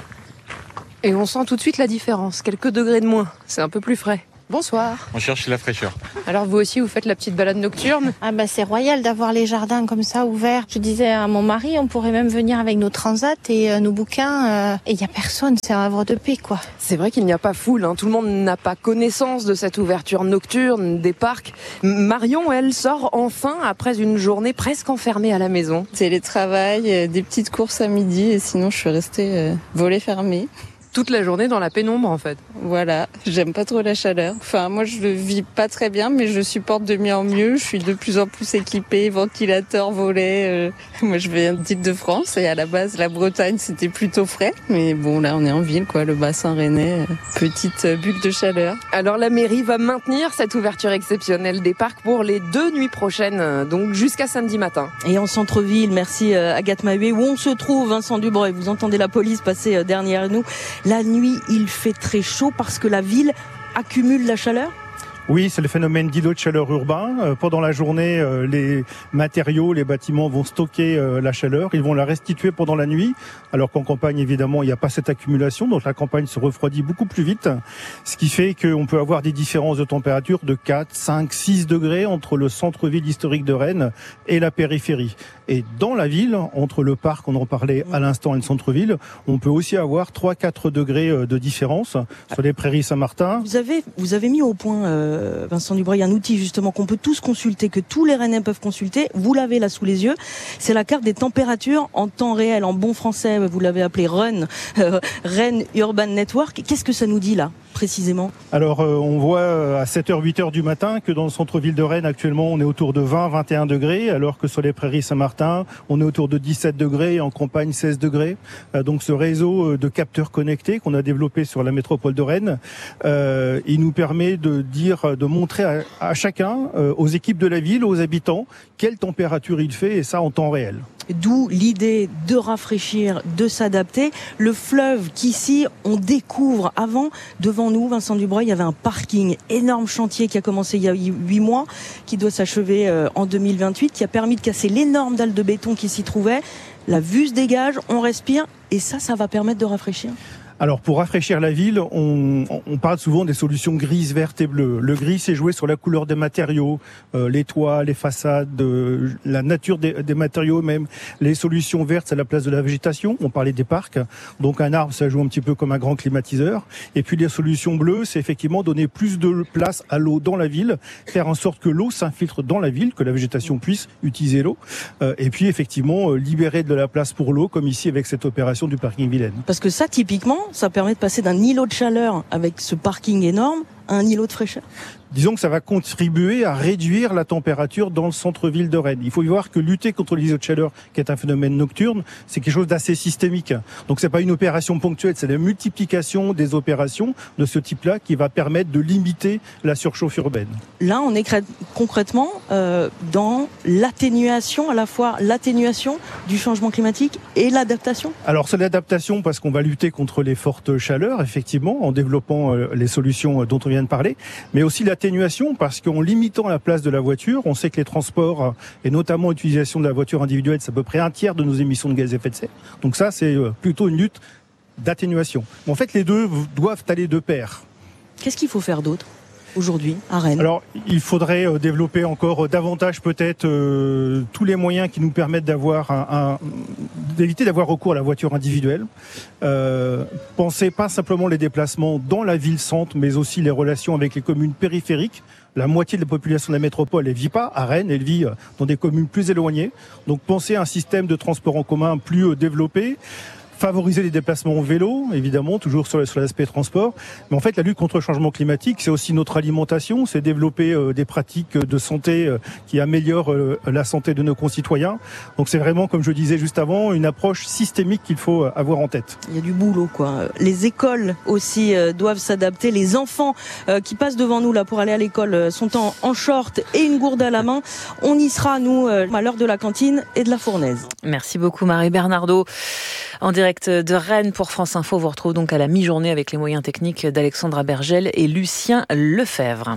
Et on sent tout de suite la différence. Quelques degrés de moins. C'est un peu plus frais. Bonsoir. On cherche la fraîcheur. Alors vous aussi, vous faites la petite balade nocturne? Ah bah c'est royal d'avoir les jardins comme ça ouverts. Je disais à mon mari, on pourrait même venir avec nos transats et nos bouquins. Et il n'y a personne, c'est un havre de paix quoi. C'est vrai qu'il n'y a pas foule, hein. Tout le monde n'a pas connaissance de cette ouverture nocturne des parcs. Marion, elle, sort enfin après une journée presque enfermée à la maison. Télétravail, des petites courses à midi et sinon je suis restée volets fermés. Toute la journée dans la pénombre en fait. Voilà, j'aime pas trop la chaleur. Enfin, moi je le vis pas très bien, mais je supporte de mieux en mieux. Je suis de plus en plus équipée, ventilateur, volets. Moi je viens d'Île-de-France et à la base la Bretagne c'était plutôt frais. Mais bon là on est en ville quoi, le bassin rennais, petite bulle de chaleur. Alors la mairie va maintenir cette ouverture exceptionnelle des parcs pour les 2 nuits prochaines, donc jusqu'à samedi matin. Et en centre-ville, merci Agathe Mahué, où on se trouve, Vincent Dubreuil. Vous entendez la police passer derrière nous. La nuit, il fait très chaud parce que la ville accumule la chaleur. Oui, c'est le phénomène d'îlot de chaleur urbain. Pendant la journée, les matériaux, les bâtiments vont stocker la chaleur. Ils vont la restituer pendant la nuit. Alors qu'en campagne, évidemment, il n'y a pas cette accumulation. Donc la campagne se refroidit beaucoup plus vite. Ce qui fait qu'on peut avoir des différences de température de 4, 5, 6 degrés entre le centre-ville historique de Rennes et la périphérie. Et dans la ville, entre le parc, on en parlait à l'instant, et le centre-ville, on peut aussi avoir 3-4 degrés de différence sur les prairies Saint-Martin. Vous avez mis au point, Vincent Dubreuil, un outil justement qu'on peut tous consulter, que tous les Rennais peuvent consulter. Vous l'avez là sous les yeux. C'est la carte des températures en temps réel, en bon français. Vous l'avez appelé Rennes Urban Network. Qu'est-ce que ça nous dit là précisément? Alors on voit à 7h, 8h du matin que dans le centre-ville de Rennes actuellement on est autour de 20-21 degrés, alors que sur les prairies Saint-Martin on est autour de 17 degrés et en campagne 16 degrés. Donc ce réseau de capteurs connectés qu'on a développé sur la métropole de Rennes, il nous permet de montrer à chacun, aux équipes de la ville, aux habitants, quelle température il fait, et ça en temps réel. D'où l'idée de rafraîchir, de s'adapter. Le fleuve qu'ici on découvre. Avant, devant nous, Vincent Dubreuil, il y avait un parking, énorme chantier qui a commencé il y a 8 mois, qui doit s'achever en 2028, qui a permis de casser l'énorme dalle de béton qui s'y trouvait. La vue se dégage, on respire, et ça va permettre de rafraîchir. Alors pour rafraîchir la ville, on parle souvent des solutions grises, vertes et bleues. Le gris, c'est jouer sur la couleur des matériaux, les toits, les façades, la nature des matériaux même. Les solutions vertes, c'est la place de la végétation. On parlait des parcs. Donc un arbre, ça joue un petit peu comme un grand climatiseur. Et puis les solutions bleues, c'est effectivement donner plus de place à l'eau dans la ville, faire en sorte que l'eau s'infiltre dans la ville, que la végétation puisse utiliser l'eau. Et puis effectivement, libérer de la place pour l'eau, comme ici avec cette opération du parking Vilaine. Parce que ça, typiquement, ça permet de passer d'un îlot de chaleur avec ce parking énorme à un îlot de fraîcheur. Disons que ça va contribuer à réduire la température dans le centre-ville de Rennes. Il faut y voir que lutter contre les îlots de chaleur, qui est un phénomène nocturne, c'est quelque chose d'assez systémique. Donc c'est pas une opération ponctuelle, c'est la multiplication des opérations de ce type-là qui va permettre de limiter la surchauffe urbaine. Là, on est concrètement dans l'atténuation, à la fois l'atténuation du changement climatique et l'adaptation. Alors c'est l'adaptation parce qu'on va lutter contre les fortes chaleurs, effectivement, en développant les solutions dont on vient de parler, mais aussi l'atténuation d'atténuation parce qu'en limitant la place de la voiture, on sait que les transports, et notamment l'utilisation de la voiture individuelle, c'est à peu près un tiers de nos émissions de gaz à effet de serre. Donc ça, c'est plutôt une lutte d'atténuation. En fait, les deux doivent aller de pair. Qu'est-ce qu'il faut faire d'autre aujourd'hui à Rennes? Alors, il faudrait développer encore davantage peut-être tous les moyens qui nous permettent d'éviter d'avoir recours à la voiture individuelle. Penser pas simplement les déplacements dans la ville-centre, mais aussi les relations avec les communes périphériques. La moitié de la population de la métropole, elle vit pas à Rennes, elle vit dans des communes plus éloignées. Donc, penser à un système de transport en commun plus développé. Favoriser les déplacements en vélo, évidemment, toujours sur l'aspect transport. Mais en fait, la lutte contre le changement climatique, c'est aussi notre alimentation, c'est développer des pratiques de santé qui améliorent la santé de nos concitoyens. Donc c'est vraiment, comme je disais juste avant, une approche systémique qu'il faut avoir en tête. Il y a du boulot, quoi. Les écoles aussi doivent s'adapter. Les enfants qui passent devant nous là pour aller à l'école sont en short et une gourde à la main. On y sera, nous, à l'heure de la cantine et de la fournaise. Merci beaucoup, Marie Bernardo. En direct de Rennes pour France Info, vous retrouve donc à la mi-journée avec les moyens techniques d'Alexandra Bergel et Lucien Lefebvre.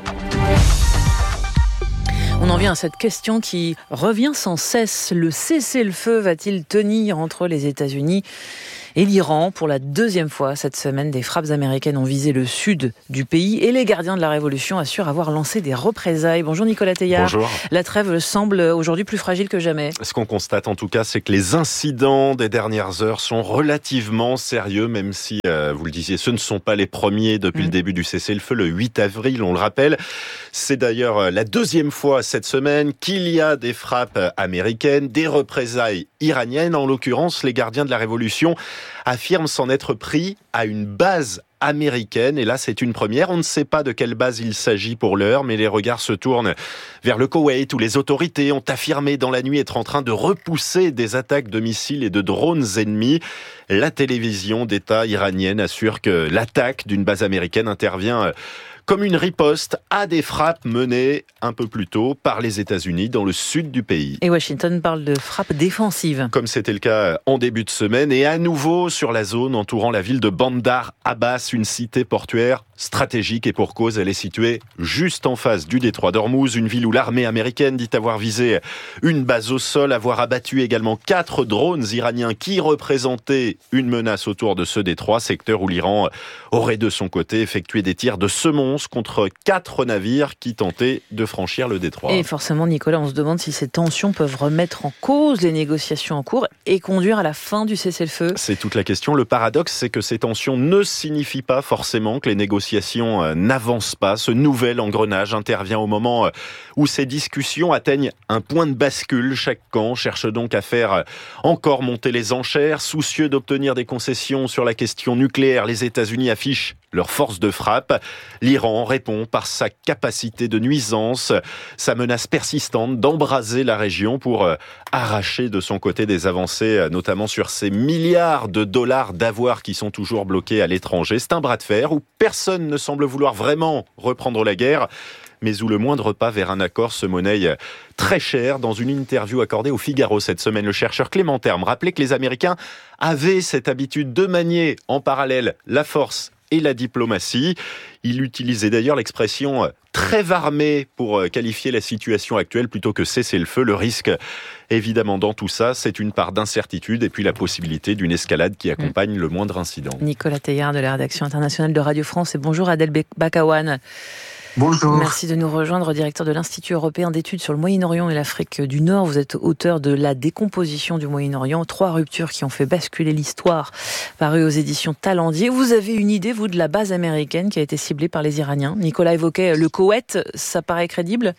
On en vient à cette question qui revient sans cesse. Le cessez-le-feu va-t-il tenir entre les États-Unis et l'Iran? Pour la deuxième fois cette semaine, des frappes américaines ont visé le sud du pays et les gardiens de la Révolution assurent avoir lancé des représailles. Bonjour Nicolas Teillard. Bonjour. La trêve semble aujourd'hui plus fragile que jamais. Ce qu'on constate en tout cas, c'est que les incidents des dernières heures sont relativement sérieux, même si, vous le disiez, ce ne sont pas les premiers depuis le début du cessez-le-feu, le 8 avril, on le rappelle. C'est d'ailleurs la deuxième fois cette semaine qu'il y a des frappes américaines, des représailles iraniennes. En l'occurrence, les gardiens de la Révolution affirment s'en être pris à une base américaine. Et là, c'est une première. On ne sait pas de quelle base il s'agit pour l'heure, mais les regards se tournent vers le Koweït, où les autorités ont affirmé dans la nuit être en train de repousser des attaques de missiles et de drones ennemis. La télévision d'État iranienne assure que l'attaque d'une base américaine intervient comme une riposte à des frappes menées un peu plus tôt par les États-Unis dans le sud du pays. Et Washington parle de frappes défensives. Comme c'était le cas en début de semaine et à nouveau sur la zone entourant la ville de Bandar Abbas, une cité portuaire stratégique et pour cause, elle est située juste en face du détroit d'Ormuz, une ville où l'armée américaine dit avoir visé une base au sol, avoir abattu également 4 drones iraniens qui représentaient une menace autour de ce détroit, secteur où l'Iran aurait de son côté effectué des tirs de semonce contre 4 navires qui tentaient de franchir le détroit. Et forcément, Nicolas, on se demande si ces tensions peuvent remettre en cause les négociations en cours et conduire à la fin du cessez-le-feu. C'est toute la question. Le paradoxe, c'est que ces tensions ne signifient pas forcément que les négociations n'avancent pas. Ce nouvel engrenage intervient au moment où ces discussions atteignent un point de bascule. Chaque camp cherche donc à faire encore monter les enchères. Soucieux d'obtenir des concessions sur la question nucléaire, les États-Unis affichent leur force de frappe. L'Iran répond par sa capacité de nuisance, sa menace persistante d'embraser la région pour arracher de son côté des avancées, notamment sur ces milliards de dollars d'avoirs qui sont toujours bloqués à l'étranger. C'est un bras de fer où personne ne semble vouloir vraiment reprendre la guerre, mais où le moindre pas vers un accord se monnaie très cher. Dans une interview accordée au Figaro cette semaine, le chercheur Clément Terme rappelait que les Américains avaient cette habitude de manier en parallèle la force et la diplomatie. Il utilisait d'ailleurs l'expression « trêve armée » pour qualifier la situation actuelle plutôt que cessez-le-feu. Le risque, évidemment, dans tout ça, c'est une part d'incertitude et puis la possibilité d'une escalade qui accompagne le moindre incident. Nicolas Teillard de la rédaction internationale de Radio France et bonjour Adel Bakawan. Bonjour. Merci de nous rejoindre, directeur de l'Institut européen d'études sur le Moyen-Orient et l'Afrique du Nord. Vous êtes auteur de La décomposition du Moyen-Orient, 3 ruptures qui ont fait basculer l'histoire, paru aux éditions Talendier. Vous avez une idée, vous, de la base américaine qui a été ciblée par les Iraniens? Nicolas évoquait le Koweït, ça paraît crédible?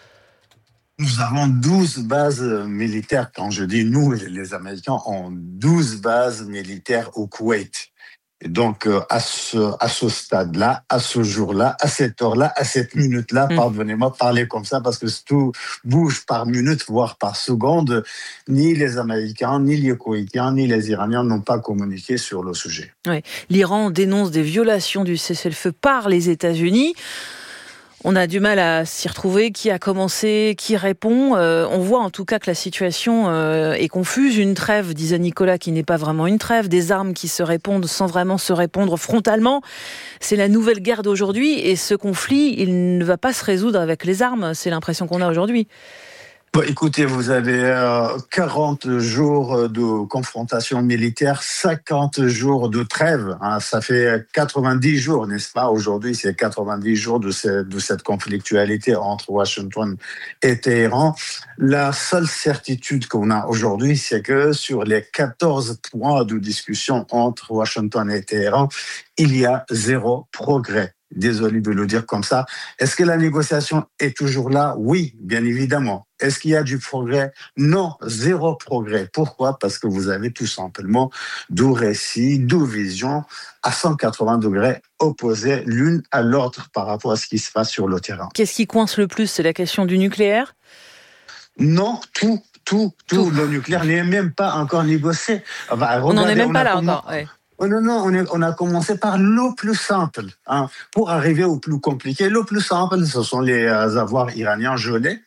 Nous avons 12 bases militaires. Quand je dis nous, les Américains ont 12 bases militaires au Koweït. Et donc, à ce stade-là, à ce jour-là, à cette heure-là, à cette minute-là, pardonnez-moi de parler comme ça, parce que tout bouge par minute, voire par seconde. Ni les Américains, ni les Koweïtiens, ni les Iraniens n'ont pas communiqué sur le sujet. Oui. L'Iran dénonce des violations du cessez-le-feu par les États-Unis. On a du mal à s'y retrouver, qui a commencé, qui répond. On voit en tout cas que la situation est confuse. Une trêve, disait Nicolas, qui n'est pas vraiment une trêve. Des armes qui se répondent sans vraiment se répondre frontalement. C'est la nouvelle guerre d'aujourd'hui. Et ce conflit, il ne va pas se résoudre avec les armes. C'est l'impression qu'on a aujourd'hui. Bon, écoutez, vous avez 40 jours de confrontation militaire, 50 jours de trêve. Hein, ça fait 90 jours, n'est-ce pas? Aujourd'hui, c'est 90 jours de cette conflictualité entre Washington et Téhéran. La seule certitude qu'on a aujourd'hui, c'est que sur les 14 points de discussion entre Washington et Téhéran, il y a 0 progrès. Désolé de le dire comme ça. Est-ce que la négociation est toujours là? Oui, bien évidemment. Est-ce qu'il y a du progrès? Non, 0 progrès. Pourquoi? Parce que vous avez tout simplement 2 récits, 2 visions à 180 degrés opposées l'une à l'autre par rapport à ce qui se passe sur le terrain. Qu'est-ce qui coince le plus? C'est la question du nucléaire? Non, tout. Le nucléaire n'est même pas encore négocié. On n'en est même pas là encore. Ouais. Oh non, on a commencé par le plus simple. Hein. Pour arriver au plus compliqué, le plus simple, ce sont les avoirs iraniens gelés.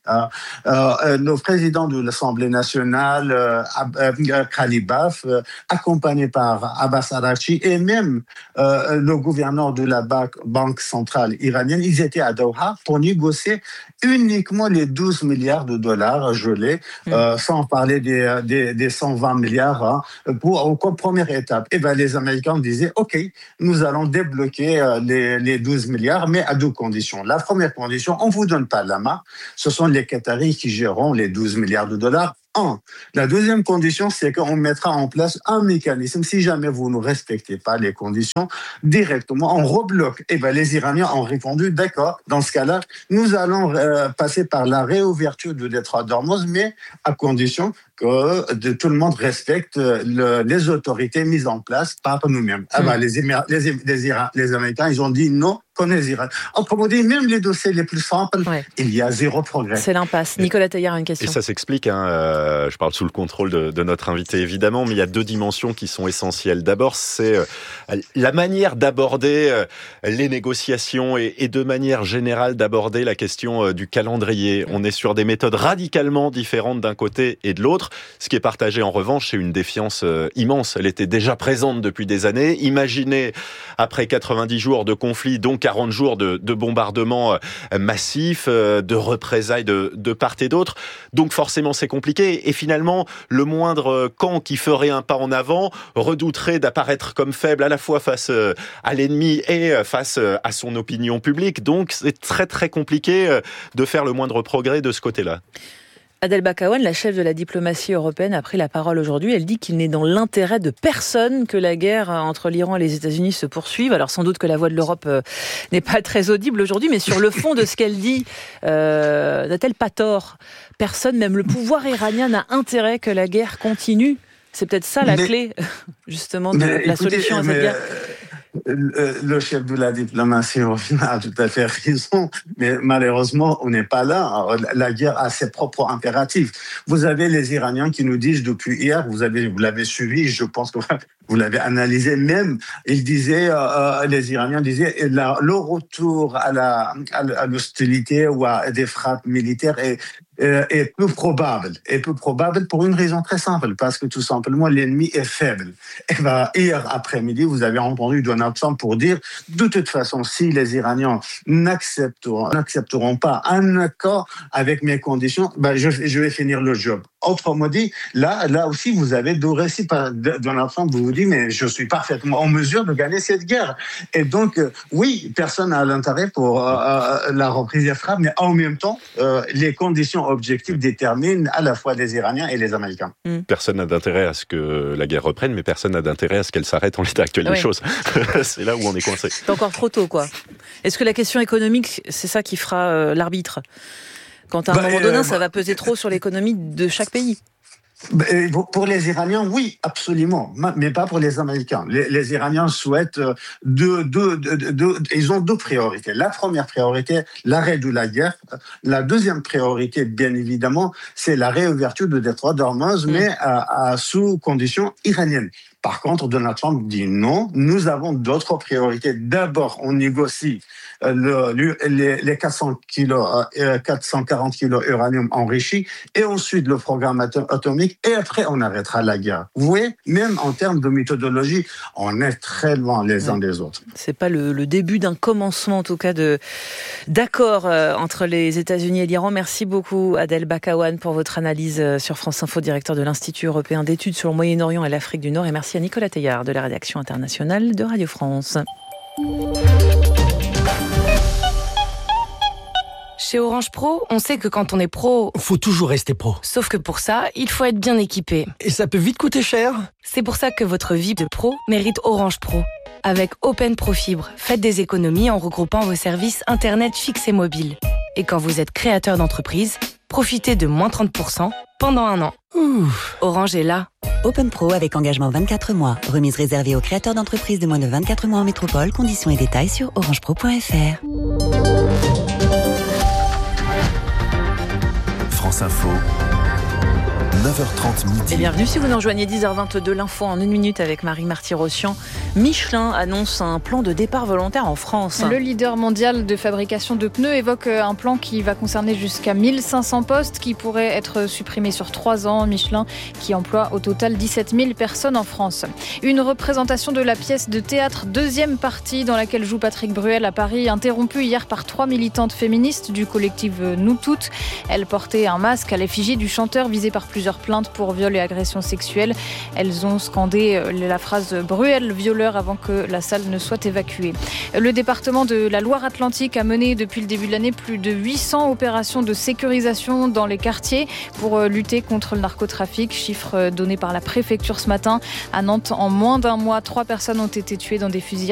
Le président de l'Assemblée nationale, Khalibaf, accompagné par Abbas Araghchi, et même le gouverneur de la Banque centrale iranienne, ils étaient à Doha pour négocier uniquement les 12 milliards de dollars gelés, sans parler des 120 milliards pour première étape. Et ben les Américains disaient, OK, nous allons débloquer les 12 milliards, mais à 2 conditions. La première condition, on ne vous donne pas la main. Ce sont les Qataris qui géreront les 12 milliards de dollars. La deuxième condition, c'est qu'on mettra en place un mécanisme. Si jamais vous ne respectez pas les conditions, directement, on rebloque. Et ben, les Iraniens ont répondu, d'accord, dans ce cas-là, nous allons passer par la réouverture du détroit d'Ormuz, mais à condition que tout le monde respecte les autorités mises en place par nous-mêmes. Les Américains, ils ont dit non, comme les Iraniens. Autrement dit, même les dossiers les plus simples, il y a 0 progrès. C'est l'impasse. Nicolas Taillard, une question. Et ça s'explique, je parle sous le contrôle de notre invité évidemment, mais il y a 2 dimensions qui sont essentielles. D'abord, c'est la manière d'aborder les négociations et de manière générale d'aborder la question du calendrier. On est sur des méthodes radicalement différentes d'un côté et de l'autre. Ce qui est partagé en revanche, c'est une défiance immense. Elle était déjà présente depuis des années. Imaginez, après 90 jours de conflit, donc 40 jours de bombardements massifs, de représailles de part et d'autre. Donc forcément, c'est compliqué. Et finalement, le moindre camp qui ferait un pas en avant redouterait d'apparaître comme faible à la fois face à l'ennemi et face à son opinion publique. Donc c'est très très compliqué de faire le moindre progrès de ce côté-là. Adel Bakawan, la chef de la diplomatie européenne, a pris la parole aujourd'hui. Elle dit qu'il n'est dans l'intérêt de personne que la guerre entre l'Iran et les États-Unis se poursuive. Alors sans doute que la voix de l'Europe n'est pas très audible aujourd'hui, mais sur le fond de ce qu'elle dit, n'a-t-elle pas tort? Personne, même le pouvoir iranien, n'a intérêt que la guerre continue. C'est peut-être ça la clé, justement, de la solution à cette guerre. Le chef de la diplomatie a tout à fait raison, mais malheureusement, on n'est pas là. La guerre a ses propres impératifs. Vous avez les Iraniens qui nous disent depuis hier, vous l'avez suivi, je pense que vous l'avez analysé même, ils disaient, les Iraniens disaient, le retour à l'hostilité ou à des frappes militaires est peu probable pour une raison très simple, parce que tout simplement l'ennemi est faible. Et hier après-midi, vous avez entendu Donald Trump pour dire, de toute façon, si les Iraniens n'accepteront pas un accord avec mes conditions, je vais finir le job. Autrement dit, là aussi, vous avez 2 récits. Donald Trump vous dit, mais je suis parfaitement en mesure de gagner cette guerre. Et donc, oui, personne n'a l'intérêt pour la reprise des frappes, mais en même temps, les conditions objectives déterminent à la fois les Iraniens et les Américains. Personne n'a d'intérêt à ce que la guerre reprenne, mais personne n'a d'intérêt à ce qu'elle s'arrête en l'état actuel des choses. C'est là où on est coincé. C'est encore trop tôt, quoi. Est-ce que la question économique, c'est ça qui fera l'arbitre ? Quand à un moment donné, ça va peser trop sur l'économie de chaque pays. Pour les Iraniens, oui, absolument, mais pas pour les Américains. Les Iraniens souhaitent ils ont 2 priorités. La première priorité, l'arrêt de la guerre. La deuxième priorité, bien évidemment, c'est la réouverture du détroit d'Ormuz, mais sous conditions iraniennes. Par contre, Donald Trump dit non, nous avons d'autres priorités. D'abord, on négocie les 440 kilos uranium enrichi et ensuite le programme atomique et après on arrêtera la guerre. Vous voyez, même en termes de méthodologie, on est très loin les uns des autres. C'est pas le début d'un commencement en tout cas d'accord entre les États-Unis et l'Iran. Merci beaucoup Adel Bakawan pour votre analyse sur France Info, directeur de l'Institut européen d'études sur le Moyen-Orient et l'Afrique du Nord, et merci à Nicolas Teillard de la rédaction internationale de Radio France. Chez Orange Pro, on sait que quand on est pro, faut toujours rester pro. Sauf que pour ça, il faut être bien équipé. Et ça peut vite coûter cher. C'est pour ça que votre vie de pro mérite Orange Pro. Avec Open Pro Fibre, faites des économies en regroupant vos services Internet fixe et mobile. Et quand vous êtes créateur d'entreprise, profitez de moins 30% pendant 1 an. Orange est là. Open Pro avec engagement 24 mois. Remise réservée aux créateurs d'entreprises de moins de 24 mois en métropole. Conditions et détails sur orangepro.fr. France Info, 9h30 midi. Et bienvenue si vous nous rejoignez, 10h22, l'info en 1 minute avec Marie Marty-Rossian. Michelin annonce un plan de départ volontaire en France. Le leader mondial de fabrication de pneus évoque un plan qui va concerner jusqu'à 1500 postes qui pourraient être supprimés sur 3 ans. Michelin qui emploie au total 17 000 personnes en France. Une représentation de la pièce de théâtre deuxième partie dans laquelle joue Patrick Bruel à Paris, interrompue hier par 3 militantes féministes du collectif Nous Toutes. Elles portaient un masque à l'effigie du chanteur visé par plusieurs plaintes pour viol et agression sexuelle. Elles ont scandé la phrase « Bruel, violeur » avant que la salle ne soit évacuée. Le département de la Loire-Atlantique a mené depuis le début de l'année plus de 800 opérations de sécurisation dans les quartiers pour lutter contre le narcotrafic. Chiffre donné par la préfecture ce matin. À Nantes, en moins d'1 mois, 3 personnes ont été tuées dans des fusillades